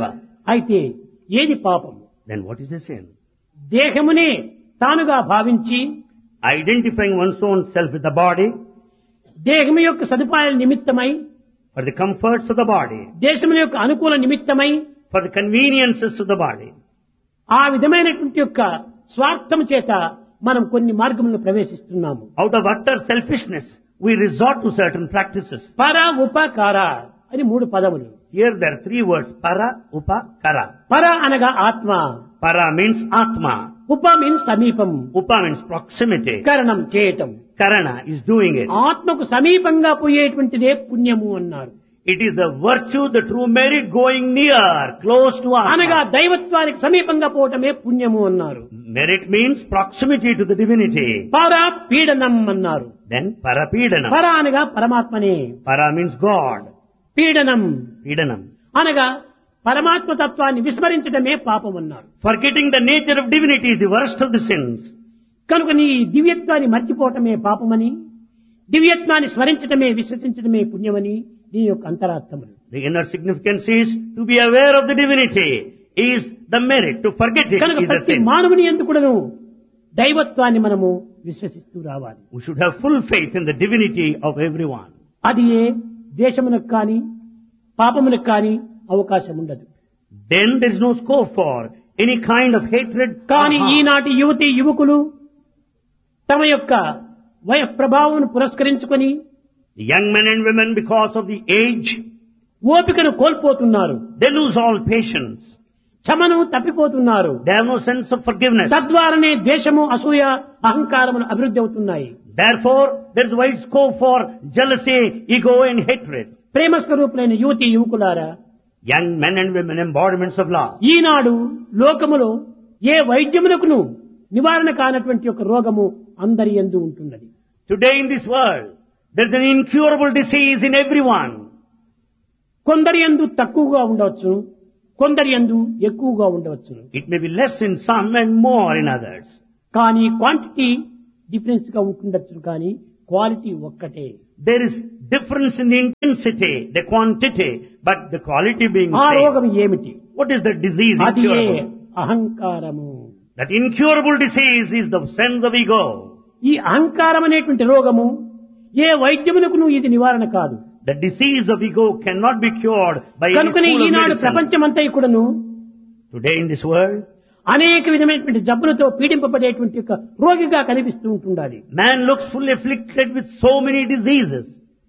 అయితే ఏది పాపం? Then what is a sin? దేహమునే తానుగా భావించి Identifying one's own self with the body, దేహము యొక్క సదుపాయాల నిమిత్తమై, for the comforts of the body, దేశముల యొక్క అనుకూల నిమిత్తమై, for the conveniences of the body. ఆ విధమైనటువంటి యొక్క స్వార్థము చేత మనం కొన్ని మార్గములను ప్రవేశిస్తున్నాము. Out of utter selfishness, we resort to certain practices. పర ఉపకార అని మూడు పదములు. Here there are three words, para, upa, kara. పర అనగా ఆత్మ, Para means atma, ఉప మీన్స్ సమీపం, upa means proximity, కరణం చేయటం. karana is doing it. ఆత్మకు సమీపంగా పోయేటువంటిదే పుణ్యము అన్నారు. It is the virtue, the true merit going near, close to అనగా atma. దైవత్వానికి సమీపంగా పోవటమే పుణ్యము అన్నారు. Merit means proximity to the divinity. పర పీడనం అన్నారు. Then parapedanam. పర అనగా పరమాత్మనే, Para means God. పీడనం Pedanam. అనగా పరమాత్మ తత్వాన్ని విస్మరించడమే పాపం అన్నారు. Forgetting the nature of divinity is the worst of the sins. కనుక నీ దివ్యత్వాన్ని మర్చిపోవటమే పాపమని, దివ్యత్వాన్ని స్మరించటమే విశ్వసించటమే పుణ్యమని దీని యొక్క అంతరార్థములు. The inner significance is to be aware of the divinity is the merit. To forget it కనుక is the ప్రతి sin. మానవుని ఎందుకును దైవత్వాన్ని మనము విశ్వసిస్తూ రావాలి. We should have full faith in the divinity of everyone. అది ఏ దేశమునకు కానీ పాపమునకు కానీ అవకాశం ఉండదు. Then there is no scope for any kind of hatred. కానీ or harm. ఈనాటి యువతి యువకులు తమ యొక్క వయ ప్రభావం పురస్కరించుకొని The young men and women, because of the age, ఓపికను కోల్పోతున్నారు, they lose all patience. క్షమను తప్పిపోతున్నారు. They have no sense of forgiveness. తద్వారానే ద్వేషము, అసూయ, అహంకారములు అభివృద్ధి అవుతున్నాయి. Therefore, there is wide scope for jealousy, ego and hatred. ప్రేమ స్వరూపులైన యువతి యువకులారా, Young men and women, embodiments of love. ఈనాడు లోకములో ఏ వైద్యమునకును నివారణ కానటువంటి ఒక రోగము అందరి యందు ఉంటున్నది. Today in this world, there is an incurable disease in everyone. కొందరి యందు తక్కువగా ఉండవచ్చు, కొందరి యందు ఎక్కువగా ఉండవచ్చు. It may be less in some and more in others. కానీ క్వాంటిటీ డిఫరెన్స్ గా ఉంటుండొచ్చు, కానీ క్వాలిటీ ఒక్కటే. There is difference in the intensity, the quantity, but the quality being ఆ same. రోగం ఏమిటి? What is the disease అది ఏ incurable? అహంకారము. That incurable disease is the sense of ego. ఈ అహంకారం అనేటువంటి రోగము ఏ వైద్యమునకును ఇది నివారణ కాదు. The disease of ego cannot be cured by any కనుకనే school of ఈనాడు medicine. ప్రపంచమంతా కూడాను Today in this world, అనేక విధమైనటువంటి జబ్బులతో పీడింపబడేటువంటి ఒక రోగిగా కనిపిస్తూ ఉంటుండాలి. man looks fully afflicted with so many diseases.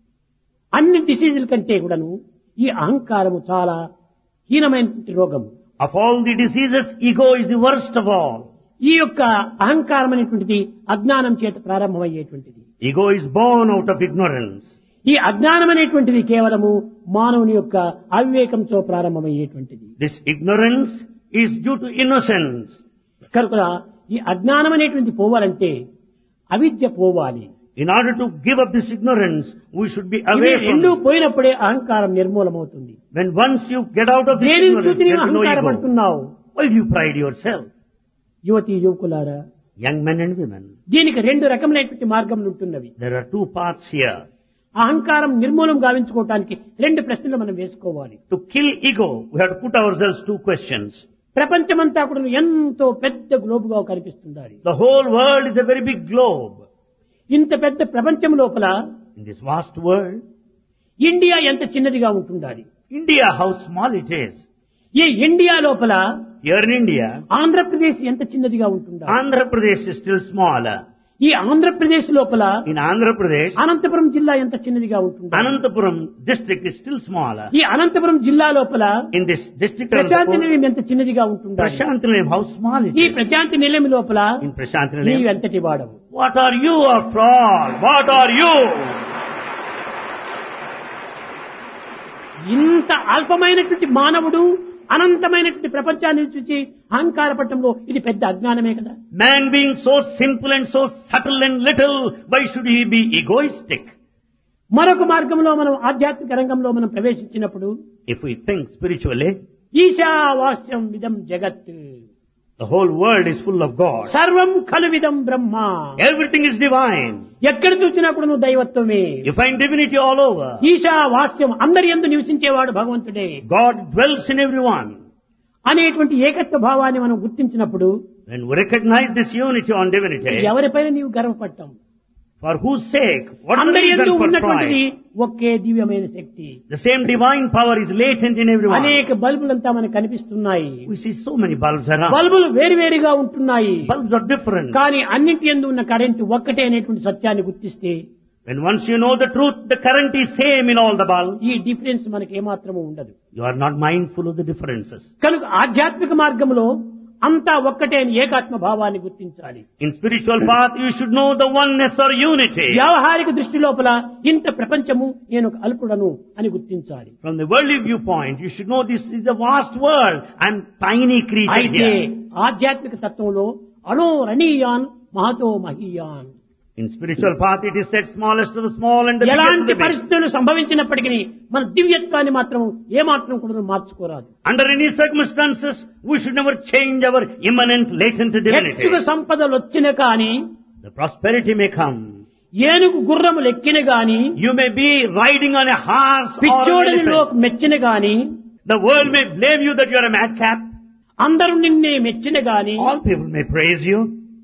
అన్ని డిసీజుల కంటే కూడాను ఈ అహంకారము చాలా హీనమైనటువంటి రోగము. Of all the diseases, ego is the worst of all. ఈ యొక్క అహంకారం అనేటువంటిది అజ్ఞానం చేత ప్రారంభమయ్యేటువంటిది. Ego is born out of ignorance. ఈ అజ్ఞానం అనేటువంటిది కేవలము మానవుని యొక్క అవివేకంతో ప్రారంభమయ్యేటువంటిది. This ignorance is due to innocence. కనుక ఈ అజ్ఞానం అనేటువంటి పోవాలంటే అవిద్య పోవాలి. In order to give up this ignorance, we should be ఇవి away from రెండు it. పోయినప్పుడే అహంకారం నిర్మూలమవుతుంది. When once you get out of this దేనిని ignorance, చూసి there నీవు is no ego. అహంకారపడుతున్నావు? Why do you pride yourself? యువతి యువకులారా, Young men and women, దీనికి రెండు రకములైనటువంటి మార్గములు ఉంటున్నవి. there are two paths here. అహంకారం నిర్మూలం గావించుకోవటానికి రెండు ప్రశ్నలు మనం వేసుకోవాలి. To kill ego, we have to put ourselves two questions. ప్రపంచమంతా కూడా ఎంతో పెద్ద గ్లోబుగా కనిపిస్తుంది. The whole world is a very big globe. ఇంత పెద్ద ప్రపంచం లోపల In this vast world, India ఎంత చిన్నదిగా ఉంటుండాలి. India, how small it is. ఈ ఇండియా లోపల Here in India, ఆంధ్రప్రదేశ్ ఎంత చిన్నదిగా ఉంటుండాలి. Andhra Pradesh is still smaller. ఈ ఆంధ్రప్రదేశ్ లోపల In Andhra Pradesh, అనంతపురం జిల్లా ఎంత చిన్నదిగా ఉంటుంది. Anantapuram district is still smaller. ఈ అనంతపురం జిల్లా లోపల In this district of Prashanti Anantapur, నిలయం ఎంత చిన్నదిగా ఉంటుంది. Prashant Nilayam, how small it ఈ is. ప్రశాంతి నిలయం లోపల In Prashant నీవు Nilayam, ఎంతటి వాడవు? what are you after all? What are you? ఇంత అల్పమైనటువంటి మానవుడు అనంతమైనటువంటి ప్రపంచాన్ని చూసి అహంకార పట్టంలో ఇది పెద్ద అజ్ఞానమే కదా. Man being so simple and so subtle and little, why should he be egoistic? మరొక మార్గంలో మనం ఆధ్యాత్మిక రంగంలో మనం ప్రవేశించినప్పుడు If we think spiritually, ఈశావాస్యం విదం జగత్, the whole world is full of God. సర్వం ఖలు విదం బ్రహ్మ. Everything is divine. ఎక్కడ చూసినా కూడా నువ్వు దైవత్వమే. You find divinity all over. ఈశావాస్యం అందరి యందు నివసించేవాడు భగవంతుడే. God dwells in everyone. అనేటువంటి ఏకత్వ భావాన్ని మనం గుర్తించినప్పుడు When we recognize this unity on divinity, ఎవరిపైన నీవు గర్వపడటం? for whose sake, what is the అందరి యందు reason for ఉన్నటువంటిది pride? ఒకే దివ్యమైన శక్తి. The same divine power is latent in everyone. అనేక బల్బులంతా మనకు కనిపిస్తున్నాయి. We see so many bulbs around. బల్బులు వేరువేరుగా ఉంటున్నాయి. Bulbs are different. కానీ అన్నింటి యందు ఉన్న కరెంటు ఒక్కటే అనేటువంటి సత్యాన్ని గుర్తిస్తే When once you know the truth, the current is same in all the bulbs. ఈ డిఫరెన్స్ మనకి ఏమాత్రము ఉండదు. You are not mindful of the differences. కనుక ఆధ్యాత్మిక మార్గంలో అంతా ఒక్కటే అని ఏకాత్మ భావాన్ని గుర్తించాలి. In spiritual path, you should know the oneness or unity. వ్యావహారిక దృష్టి లోపల ఇంత ప్రపంచము నేను ఒక అల్పుడను అని గుర్తించాలి. From the worldly viewpoint, you should know this is a vast world. I'm tiny creature అయితే here. ఆధ్యాత్మిక తత్వంలో అణో రణీయాన్ Mahato మహీయాన్. In spiritual path, it is said smallest to the small and the biggest to ఎలాంటి the big. పరిస్థితులు సంభవించినప్పటికీ మన దివ్యత్వాన్ని మాత్రం ఏమాత్రం కూడా మార్చుకోరాదు. Under any circumstances, we should never change our immanent, latent divinity. హెచ్చుగా సంపదలు వచ్చిన కాని, The prosperity may come. ఏనుగు గుర్రములు ఎక్కిన గాని, You may be riding on a horse or an పిచ్చోడని elephant. లోకి మెచ్చిన గాని, The world may blame you that you are a madcap. అందరూ నిన్నే మెచ్చిన గాని, All people may praise you.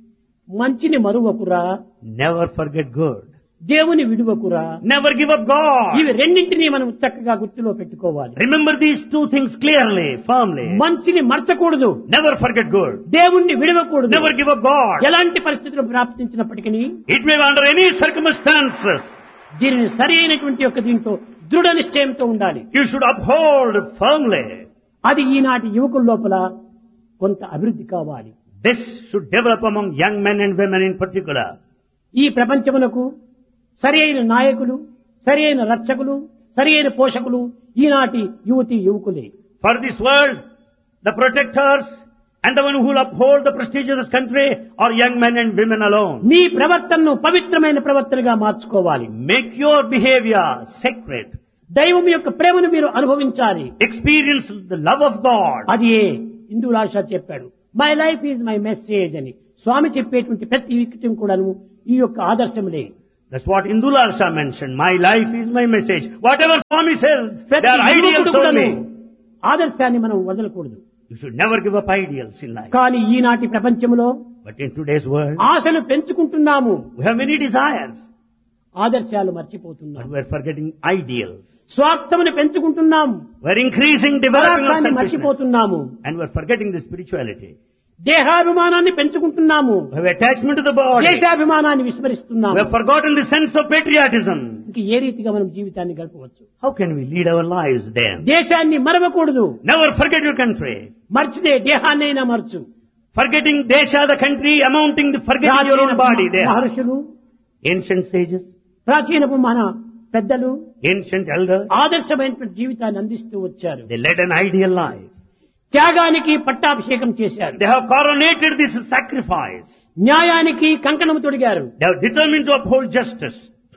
మంచిని మరువకురా, Never forget good. దేవుని విడువకురా. Never give up God. ఇవి రెండింటినీ మనం చక్కగా గుర్తులో పెట్టుకోవాలి. Remember these two things clearly, firmly. మంచిని మర్చకూడదు, Never forget good. దేవుణ్ణి విడవకూడదు. Never give up God. ఎలాంటి పరిస్థితులు ప్రాప్తించినప్పటికీ It may be under any circumstances. దీనిని సరి అయినటువంటి యొక్క దీంతో దృఢ నిశ్చయంతో ఉండాలి. You should uphold firmly. అది ఈనాటి యువకుల లోపల కొంత అభివృద్ధి కావాలి. This should develop among young men and women in particular. ఈ ప్రపంచమునకు సరి అయిన నాయకులు, సరి అయిన రక్షకులు, సరి అయిన పోషకులు ఈనాటి యువతి యువకులే. For this world, the protectors and the one who will uphold the prestige of this country are young men and women alone. నీ ప్రవర్తనను పవిత్రమైన ప్రవర్తనగా మార్చుకోవాలి. Make your behavior sacred. దైవం యొక్క ప్రేమను మీరు అనుభవించాలి. Experience the love of God. అది ఏ హిందూలాష చెప్పాడు, my life is my message అని. స్వామి చెప్పేటువంటి ప్రతి విషయం కూడాను ఈ యొక్క ఆదర్శములే. That's what Indulal Shah mentioned. My life is my message. Whatever Swami says, they ప్రతి are ideals యువకుడు కూడాను only. ఆదర్శాన్ని మనం వదలకూడదు. You should never give up ideals in life. కానీ ఈనాటి ప్రపంచంలో But in today's world, ఆశలు పెంచుకుంటున్నాము, we have many desires, ఆదర్శాలు but మర్చిపోతున్నాము. we are forgetting ideals. స్వార్థమును పెంచుకుంటున్నాము, We are increasing, developing our పరాక్రాన్ని selfishness. మర్చిపోతున్నాము. And we are forgetting the spirituality. దేహాభిమానాన్ని పెంచుకుంటున్నాము, We have attachment to the body. దేశాభిమానాన్ని We విస్మరిస్తున్నాము. have forgotten the sense of patriotism. ఇంక ఏ రీతిగా మనం జీవితాన్ని గడపవచ్చు? How can we lead our lives then? దేశాన్ని మరవకూడదు. Never forget your country. మర్చితే దేహాన్నైనా మరచు. Forgetting Desha, the country, amounting to forgetting your own body there. మహర్షులు, Ancient sages, ప్రాచీనపు మన పెద్దలు ancient elders, ఆదర్శమైనటువంటి జీవితాన్ని అందిస్తూ వచ్చారు. they led an ideal life. త్యాగానికి పట్టాభిషేకం చేశారు. They have coronated this sacrifice. న్యాయానికి కంకణము తొడిగారు. They have determined to uphold justice.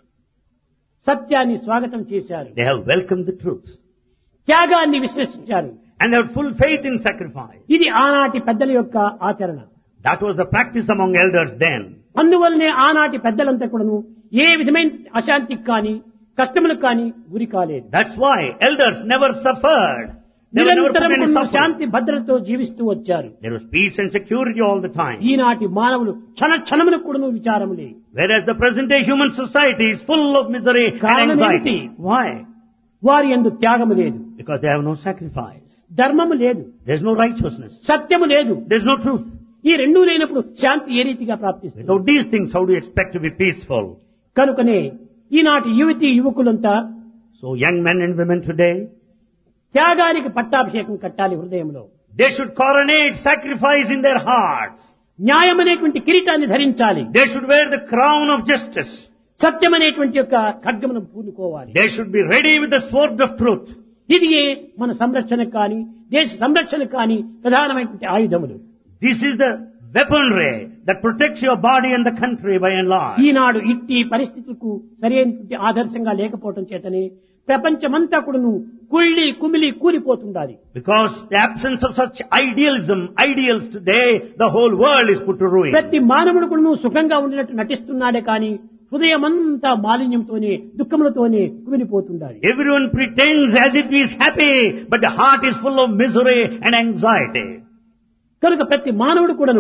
సత్యాన్ని స్వాగతం చేశారు. They have welcomed the truth. త్యాగాన్ని విశ్వసించారు. And they have full faith in sacrifice. ఇది ఆనాటి పెద్దల యొక్క ఆచరణ. That was the practice among elders then. అందువల్లనే ఆనాటి పెద్దలంతా కూడాను ఏ విధమైన అశాంతికి కానీ కష్టములకు కానీ గురి కాలేదు. That's why elders never suffered. They were never put నిరంతరం any ఉన్న suffering. శాంతి భద్రతతో జీవిస్తూ వచ్చారు. There was peace and security all the time. ఈనాటి మానవులు క్షణ క్షణములకు కూడాను విచారములే. Whereas the present day human society is full of misery and కారణం anxiety. ఏమిటి? Why? వారి యందు త్యాగము లేదు, Because they have no sacrifice. ధర్మము లేదు, There's no righteousness. సత్యము లేదు. There's no truth. ఈ రెండూ లేనప్పుడు శాంతి ఏ రీతిగా ప్రాప్తిస్తుంది? Without these things, how do you expect to be peaceful? కనుకనే ఈనాటి యువతి యువకులంతా So young men and women today, త్యాగానికి పట్టాభిషేకం కట్టాలి హృదయంలో. they should coronate sacrifice in their hearts. న్యాయం అనేటువంటి కిరీటాన్ని ధరించాలి. They should wear the crown of justice. సత్యం అనేటువంటి యొక్క ఖడ్గమును పూనుకోవాలి. They should be ready with the sword of truth. ఇది మన సంరక్షణకు కానీ దేశ సంరక్షణకు కానీ ప్రధానమైనటువంటి ఆయుధములు. This is the weaponry that protects your body and the country by and large. ఈనాడు ఇట్టి పరిస్థితులకు సరైనటువంటి ఆదర్శంగా లేకపోవటం చేతనే ప్రపంచమంతా కూడాను కుళ్ళి కుమిలి కూలిపోతుండాలి. Because the absence of such idealism, ideals today, the whole world is put to ruin. ప్రతి మానవుడు కూడాను సుఖంగా ఉండినట్టు నటిస్తున్నాడే కానీ హృదయమంతా మాలిన్యంతోనే దుఃఖములతోనే కుమిలిపోతుండాలి. Everyone pretends as if he is happy, but the heart is full of misery and anxiety. కనుక ప్రతి మానవుడు కూడాను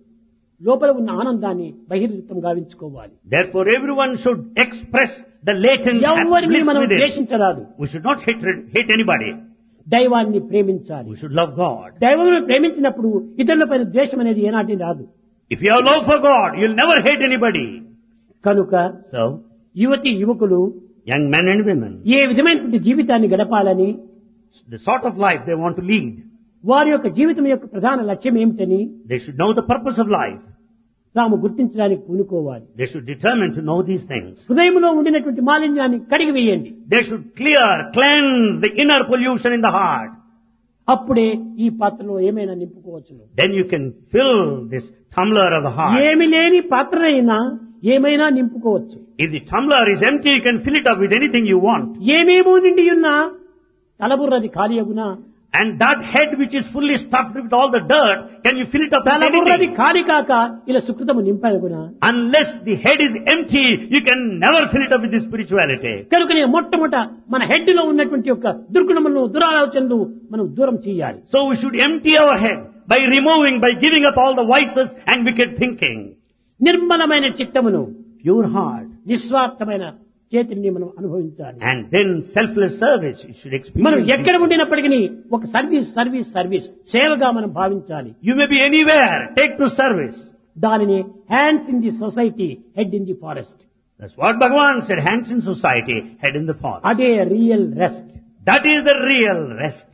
లోపల ఉన్న ఆనందాన్ని బహిర్గతం గావించుకోవాలి. Therefore everyone should express the latent ఎవరిని happiness మనం within. ద్వేషించరాదు. We should not hate, hate anybody. దైవాన్ని ప్రేమించాలి. We should love God. దైవాన్ని ప్రేమించినప్పుడు ఇతరులపైన ద్వేషం అనేది ఏనాటి రాదు. If you have love for God, you'll never hate anybody. కనుక So, యువతి యువకులు young men and women, ఏ విధమైనటువంటి జీవితాన్ని గడపాలని, the sort of life they want to lead, వారి యొక్క జీవితం యొక్క ప్రధాన లక్ష్యం ఏమిటని they should know the purpose of life. తాము గుర్తించడానికి పూనుకోవాలి. They should determine to know these things. హృదయంలో ఉండినటువంటి మాలిన్యాన్ని కడిగి వేయండి. They should clear, cleanse the inner pollution in the heart. అప్పుడే ఈ పాత్రలో ఏమైనా నింపుకోవచ్చును. Then you can fill this tumbler of the heart. ఏమి లేని పాత్రనైనా ఏమైనా నింపుకోవచ్చు. If the tumbler is empty, you can fill it up with anything you want. ఏమేమో నిండి ఉన్నా తలబుర్రది ఖాళీ అగునా. And that head which is fully stuffed with all the dirt, can you fill it up with తలబుర్రది anything? ఖాళీ కాక ఇలా సుకృతము నింపగునా. Unless the head is empty, you can never fill it up with the spirituality. కనుక నేను మొట్టమొదట మన head లో ఉన్నటువంటి యొక్క దుర్గుణములను దురాలోచనలు మనం దూరం చేయాలి. So we should empty our head by removing, by giving up all the vices and wicked thinking. నిర్మలమైన చిత్తమును, Pure heart. నిస్వార్థమైన చేతిని మనం అనుభవించాలి. And then selfless service you should మనం experience. ఎక్కడ ఉండినప్పటికీ ఒక సర్వీస్ సర్వీస్ సర్వీస్ సేవగా మనం భావించాలి. You may be anywhere, take to service. దానిని hands in the society, head in the forest. That's what Bhagavan said, hands in society, head in the forest. అదే real rest. That is the real rest.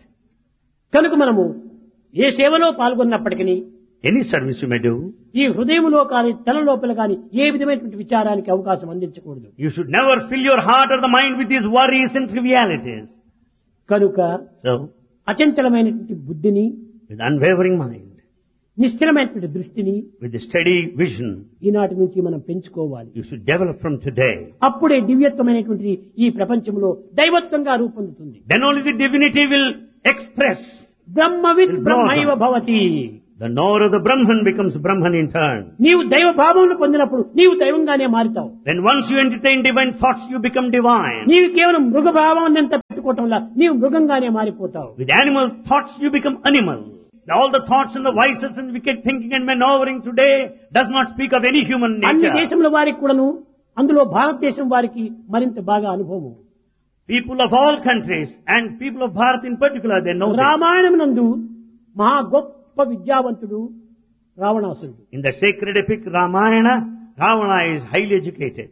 కనుక మనము ఏ సేవలో పాల్గొన్నప్పటికీ Any service you may do, ఈ హృదయములో కానీ తల లోపల కానీ ఏ విధమైనటువంటి విచారానికి అవకాశం అందించకూడదు. you should never fill your heart or the mind with these worries and trivialities. కనుక So, అచంచలమైనటువంటి బుద్ధిని, with unwavering mind, నిశ్చలమైనటువంటి దృష్టిని with a steady vision, ఈనాటి నుంచి మనం పెంచుకోవాలి. you should develop from today. అప్పుడే దివ్యత్వమైనటువంటి ఈ ప్రపంచంలో దైవత్వంగా రూపొందుతుంది. Then only the divinity will express. బ్రహ్మవిత్ బ్రహ్మైవ Bhavati. The knower of the Brahman becomes Brahman in turn. నీవు దైవ భావమును పొందినప్పుడు నీవు దైవంగానే మారుతావు. Then once you entertain divine thoughts, you become divine. నీవు కేవలం మృగ భావం ఎంత పెట్టుకోవటం వల్ల నీవు మృగంగానే మారిపోతావు. With animal thoughts, you become animal. All the thoughts and the vices and wicked thinking and maneuvering today does not speak of any human అన్ని nature. దేశముల వారికి కూడాను, అందులో భారతదేశం వారికి మరింత బాగా అనుభవం. People of all countries and people of Bharat in particular, they know this. Ramayanam నందు మహా గొప్ప విద్యావంతుడు రావణాసురుడు. In the sacred epic Ramayana, Ravana is highly educated.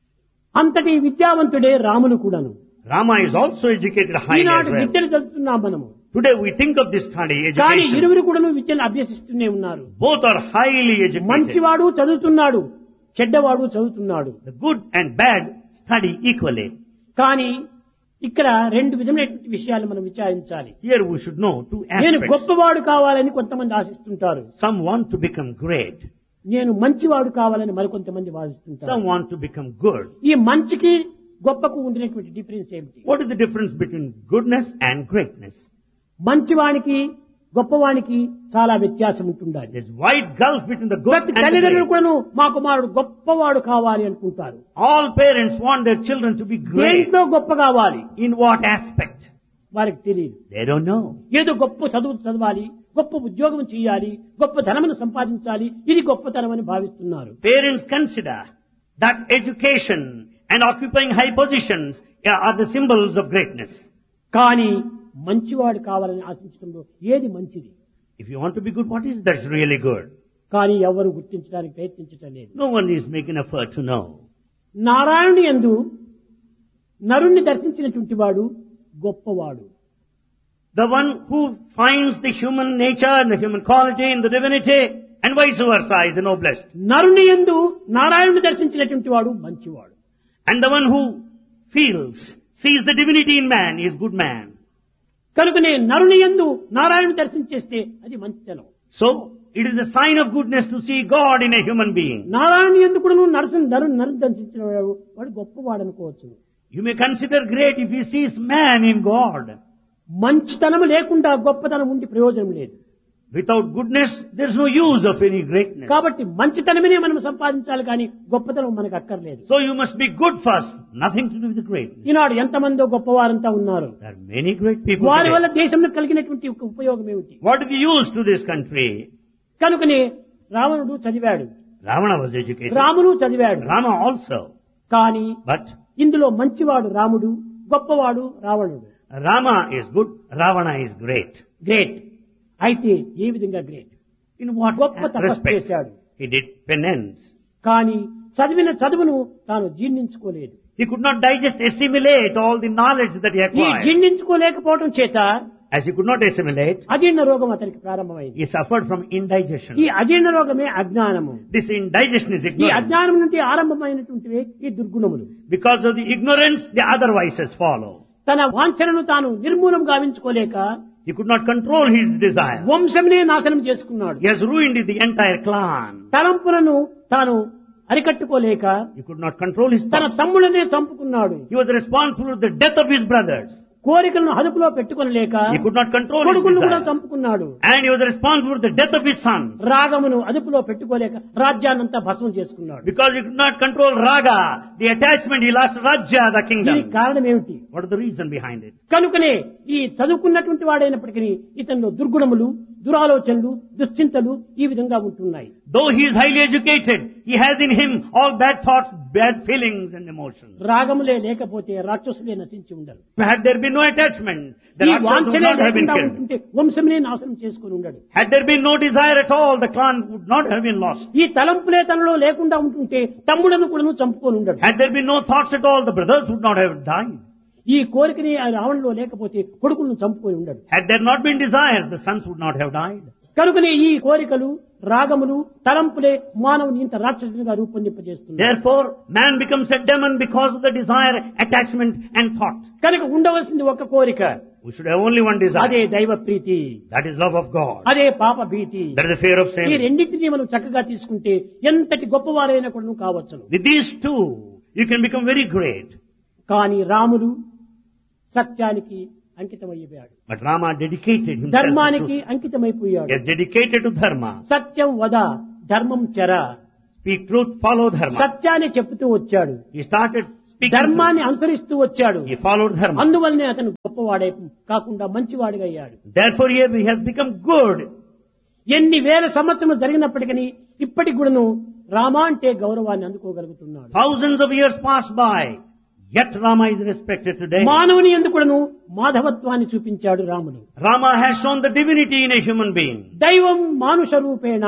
అంతటి విద్యావంతుడే రామును కూడాను. Rama is also educated highly as Eenadu well. విద్యను చదువుతున్నాం మనము. Today we think of this study, కానీ education. ఇరువురు కూడాను విద్యను అభ్యసిస్తూనే ఉన్నారు. Both are highly educated. మంచివాడు చదువుతున్నాడు, చెడ్డవాడు చదువుతున్నాడు. The good and bad study equally. కానీ ఇక్కడ రెండు విధమైనటువంటి విషయాలు మనం విచారించాలి. Here we should know two నేను aspects. గొప్పవాడు కావాలని కొంతమంది ఆశిస్తుంటారు. Some want to become great. నేను మంచివాడు కావాలని మరికొంతమంది భావిస్తుంటారు. Some want to become good. ఈ మంచికి గొప్పకు ఉండినటువంటి డిఫరెన్స్ ఏమిటి? What is the difference between goodness and greatness? మంచివానికి గొప్పవానికి చాలా వ్యత్యాసం ఉంటుండాలి. There's wide gulf between the good ప్రతి and the తల్లిదండ్రులు great. కూడాను మా కుమారుడు గొప్పవాడు కావాలి అనుకుంటారు. All parents want their children to be great. దేంట్లో గొప్ప కావాలి In what aspect? వారికి తెలియదు. They don't know. ఏదో గొప్ప చదువు చదవాలి, గొప్ప ఉద్యోగం చేయాలి, గొప్ప ధనమును సంపాదించాలి, ఇది గొప్పతనం అని భావిస్తున్నారు. Parents consider that education and occupying high positions are the symbols of greatness. కానీ మంచివాడు కావాలని ఆశించడంలో ఏది మంచిది? If you want to be good, what is that's really good? కానీ ఎవరు గుర్తించడానికి ప్రయత్నించటం లేదు. No one is making effort to know. నారాయణుని యందు నరుణ్ణి దర్శించినటువంటి వాడు గొప్పవాడు. The one who finds the human nature and the human quality in the divinity and vice versa is the noblest. నరుని యందు నారాయణుని దర్శించినటువంటి వాడు మంచివాడు. And the one who feels, sees the divinity in man is good man. కనుకనే నరుని యందు నారాయణుని దర్శించేస్తే అది మంచితనం. So, it is a sign of goodness to see God in a human being. నారాయణుని యందు కూడా నువ్వు నరుని నరు నరుని దర్శించిన వాడు వాడు గొప్పవాడు అనుకోవచ్చు. You may consider great if he sees man in God. మంచితనం లేకుండా గొప్పతనం ఉండి ప్రయోజనం లేదు. Without goodness, there is no use of any greatness. కాబట్టి మంచితనమే మనం సంపాదించాలి కానీ గొప్పతనం మనకు అక్కర్లేదు. So you must be good first, nothing to do with the greatness. ఈనాడు ఎంతమందో గొప్పవారంతా ఉన్నారు. There are many great people వారి వల్ల today. దేశంలో కలిగినటువంటి ఒక ఉపయోగం ఏమిటి? What is the use to this country? కనుకనే రావణుడు చదివాడు, Ravana was educated. రాముడు చదివాడు. Rama also. కానీ But ఇందులో మంచివాడు రాముడు, గొప్పవాడు రావణుడు. Rama is good, Ravana is great. Great. అయితే ఏ విధంగా గ్రేట్? In what గొప్ప తపస్సు respect? చేశాడు. He did penance. కానీ చదివిన చదువును తాను జీర్ణించుకోలేదు. He could not digest, assimilate all the knowledge that he ఈ acquired. జీర్ణించుకోలేకపోవడం చేత As he could not assimilate, అజీర్ణ రోగం అతనికి ప్రారంభమైంది. he suffered from indigestion. ఈ అజీర్ణ రోగమే అజ్ఞానము. This indigestion is ఈ ignorance. అజ్ఞానం నుండి ఆరంభమైనటువంటివే ఈ దుర్గుణములు. Because of the ignorance, the other vices follow. తన వాంఛనను తాను నిర్మూలం గావించుకోలేక He could not control his desire. వంశంనే నాశనం చేసుకున్నాడు. He has ruined the entire clan. తలంపులను తాను అరికట్టుకోలేక He could not control his తన thoughts. తమ్ముళ్ళనే చంపుకున్నాడు. He was responsible for the death of his brothers. కోరికలను అదుపులో పెట్టుకొనలేక He could not control his కొడుకులను కూడా desire. చంపుకున్నాడు. And he was responsible for the death of his sons. రాగమును అదుపులో పెట్టుకోలేక రాజ్యాన్నంతా భస్మం చేసుకున్నాడు. Because he could not control raga, the attachment, he lost Rajya, the దీనికి kingdom. కారణం ఏమిటి? What is the reason behind it? కనుకనే ఈ చదువుకున్నటువంటి వాడైనప్పటికీ ఇతనిలో దుర్గుణములు, దురాలోచనలు, దుశ్చింతలు ఈ విధంగా ఉంటున్నాయి. Though he is highly educated, he has in him all bad thoughts, bad feelings and emotions. రాగములే లేకపోతే రాక్షసులే నశించి ఉండరు. Had there been no attachment, the ఈ Rakshas would వాంఛలే not have been లేకుండా killed. ఉంటుంటే వంశమునే నాశనం చేసుకుని ఉండడు. Had there been no desire at all, the clan would not have been lost. ఈ తలంపులే తనలో లేకుండా ఉంటుంటే తమ్ముడను కూడా చంపుకొని ఉండడు. Had there been no thoughts at all, the brothers would not have died. ఈ కోరికని ఆ రావణలో లేకపోతే కొడుకులను చంపుకొని ఉండడు. Had there not been desire, the sons would not have died. కనుకనే ఈ కోరికలు, రాగములు, తలంపులే మానవుని ఇంత రాక్షసునిగా రూపొందింపజేస్తుంది. Therefore, man becomes a demon because of the desire, attachment and thought. కనుక ఉండవలసింది ఒక కోరిక, We should have only one అదే desire. దైవ ప్రీతి, That is love of God. అదే పాప భీతి. That is the fear of ఈ sin. రెండింటినీ మనం చక్కగా తీసుకుంటే ఎంతటి గొప్పవారైనా కూడా కావచ్చును. With these two, you can become very great. కానీ రాముడు సత్యానికి అంకితమైపోయాడు, But Rama dedicated himself to ధర్మానికి truth. అంకితమైపోయాడు. He is dedicated to dharma. సత్యం వద, ధర్మం చెర. Speak truth, follow dharma. సత్యాన్ని చెప్తూ వచ్చాడు, He started speaking ధర్మాన్ని truth. అనుసరిస్తూ వచ్చాడు. He followed dharma. అందువల్లనే అతను గొప్పవాడే కాకుండా మంచివాడిగా అయ్యాడు. Therefore he has become good. ఎన్ని వేల సంవత్సరం జరిగినప్పటికీ ఇప్పటికి కూడాను రామ అంటే గౌరవాన్ని అందుకోగలుగుతున్నాడు. Thousands of years pass by, yet Rama is respected today. మానవుని ఎందుకు కూడాను మాధవత్వాన్ని చూపించాడు రాముడు. Rama has shown the divinity in a human being. దైవం మానుష రూపేణ,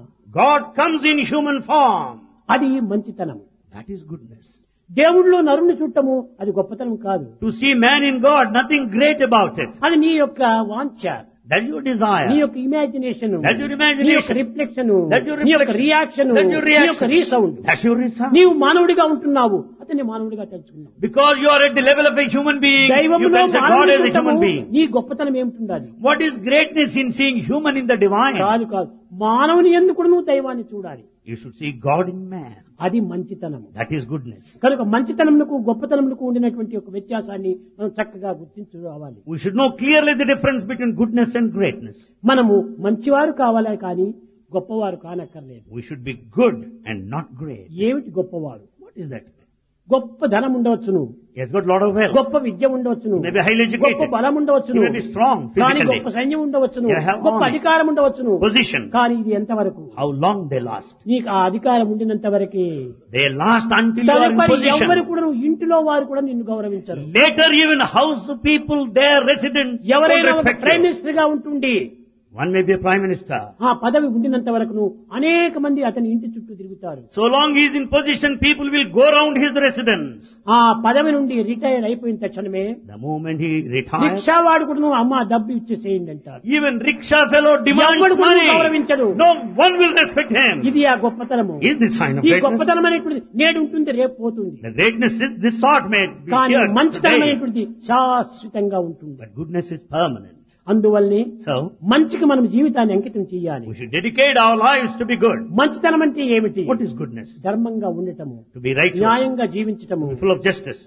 God comes in human form. అది మంచితనం. That is goodness. దేవుళ్ళో నరుని చుట్టము అది గొప్పతనం కాదు. To see man in God, nothing great about it. అది నీ యొక్క వాంఛ, That is your desire. నీ యొక్క ఇమాజినేషన్, That's your నీ imagination. యొక్క రిఫ్లెక్షన్, That's your నీ యొక్క reflection. రియాక్షన్, That's your నీ reaction. యొక్క రీసౌండ్. That's your reason. నీవు మానవుడిగా ఉంటున్నావు, అతన్ని మానవుడిగా తెలుసుకున్నావు. Because you are at the level of a human being, you దైవములో can say God మానవుని as a చూడటము human being. నీ గొప్పతనం ఏమిటుండాలి? What is greatness in seeing human in the divine? కాదు కాదు, మానవుని ఎందుకు నువ్వు దైవాన్ని చూడాలి. You should see God in man. అది మంచితనం. That is goodness. కనుక మంచితనములకు గొప్పతనములకు ఉండినటువంటి ఒక వ్యత్యాసాన్ని మనం చక్కగా గుర్తించు రావాలి. We should know clearly the difference between goodness and greatness. మనము మంచివారు కావాలి కానీ గొప్పవారు కానక్కర్లేదు. We should be good and not great. ఏమిటి గొప్పవారు? What is that? గొప్ప ధనం ఉండవచ్చును, He has got a lot of wealth. గొప్ప విద్య ఉండవచ్చును, May be highly educated. గొప్ప బలం ఉండవచ్చును, He may be strong కానీ physically. గొప్ప సైన్యం ఉండవచ్చును, They have గొప్ప army. అధికారం ఉండవచ్చును. Position. కానీ ఇది ఎంతవరకు? How long they last? నీకు ఆ అధికారం ఉండినంత వరకే. They last until you are in తదుపరి ఎవరు position. కూడా ఇంటిలో వారు కూడా నిన్ను గౌరవించరు. Later even house people, their residents, ఎవరైనా won't ఒక respect ప్రైమ్ you. మినిస్టర్ గా ఉంటుండి One may be a prime minister. ఆ పదవి ఉండినంత వరకు అనేక మంది అతని ఇంటి చుట్టూ తిరుగుతారు. So long he is in position, people will go around his residence. ఆ పదవి నుండి రిటైర్ అయిపోయిన తక్షణమే The moment he retires, rickshaw వాడు కూడా అమ్మ డబ్బు ఇచ్చేసేయండి అంటారు. even rickshaw fellow demands ఎవడు కూడా money. గౌరవించడు. No one will respect him. ఇది ఆ గొప్పతనము. Is this sign of ఈ greatness? గొప్పతనం అనేటువంటిది నేడు ఉంటుంది, రేపు పోతుంది. The greatness is this sort may be కానీ here మంచితనం today, అనేటువంటిది శాశ్వతంగా ఉంటుంది. but goodness is permanent. అందువల్లనే So మంచికి మనం జీవితాన్ని అంకితం చేయాలి. we should dedicate our lives to be good. మంచితనం అంటే ఏమిటి? What is goodness? ధర్మంగా ఉండటము, To be righteous, న్యాయంగా జీవించటము, to be full of justice.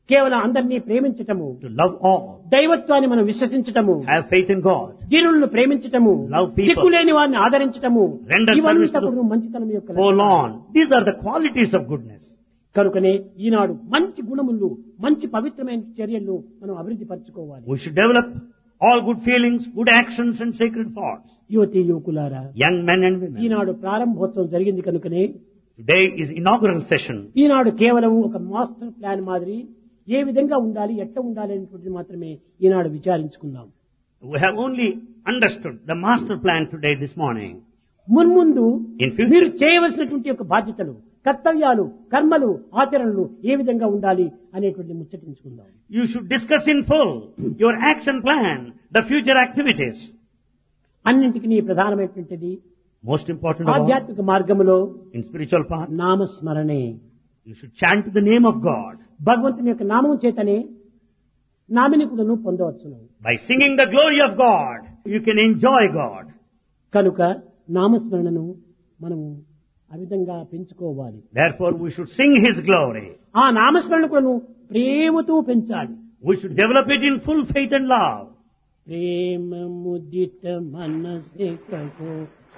కేవలం అందరినీ ప్రేమించటము, to love all, దైవత్వాన్ని మనం విశ్వసించటము, have faith in God, దీనులను ప్రేమించటము, Love people. దిక్కులేని వారిని ఆదరించటము, Render ఇవన్నీ service to the కూడా మంచితనం యొక్క hold లక్షణాలు. on. These are the qualities of goodness. కనుకనే ఈనాడు మంచి గుణములు, మంచి పవిత్రమైన చర్యలను మనం అభివృద్ధి పరచుకోవాలి. We should develop all good feelings, good actions and sacred thoughts. యువతి యువకులారా, Young men and women. ఈనాడు ప్రారంభోత్సవం జరిగింది కనుకనే Today is inaugural session. ఈనాడు కేవలం ఒక మాస్టర్ ప్లాన్ మాదిరి ఏ విధంగా ఉండాలి, ఎట్లా ఉండాలి అనేటువంటిది మాత్రమే ఈనాడు విచారించుకుందాం. We have only understood the master plan today this morning. మున్ముందు In future. మీరు చేయవలసినటువంటి యొక్క బాధ్యతలు, కర్తవ్యాలు, కర్మలు, ఆచరణలు ఏ విధంగా ఉండాలి అనేటువంటి ముచ్చటించుకుందాం. You should discuss in full your action plan, the future activities. అన్నింటికి ప్రధానమైనటువంటిది Most important of all, ఆధ్యాత్మిక మార్గములో in spiritual path, నామస్మరణే. you should chant the name of God. భగవంతుని యొక్క నామం చేతనే నామినికులను పొందవచ్చును. By singing the glory of God, you can enjoy God. కనుక నామస్మరణను మనము ఆ విధంగా పెంచుకోవాలి. Therefore, we should sing His glory. ఆ నామస్మరణ కూడా ప్రేమతో పెంచాలి. We should develop it in full faith and love. ప్రేమ ముదిత మనసే కహో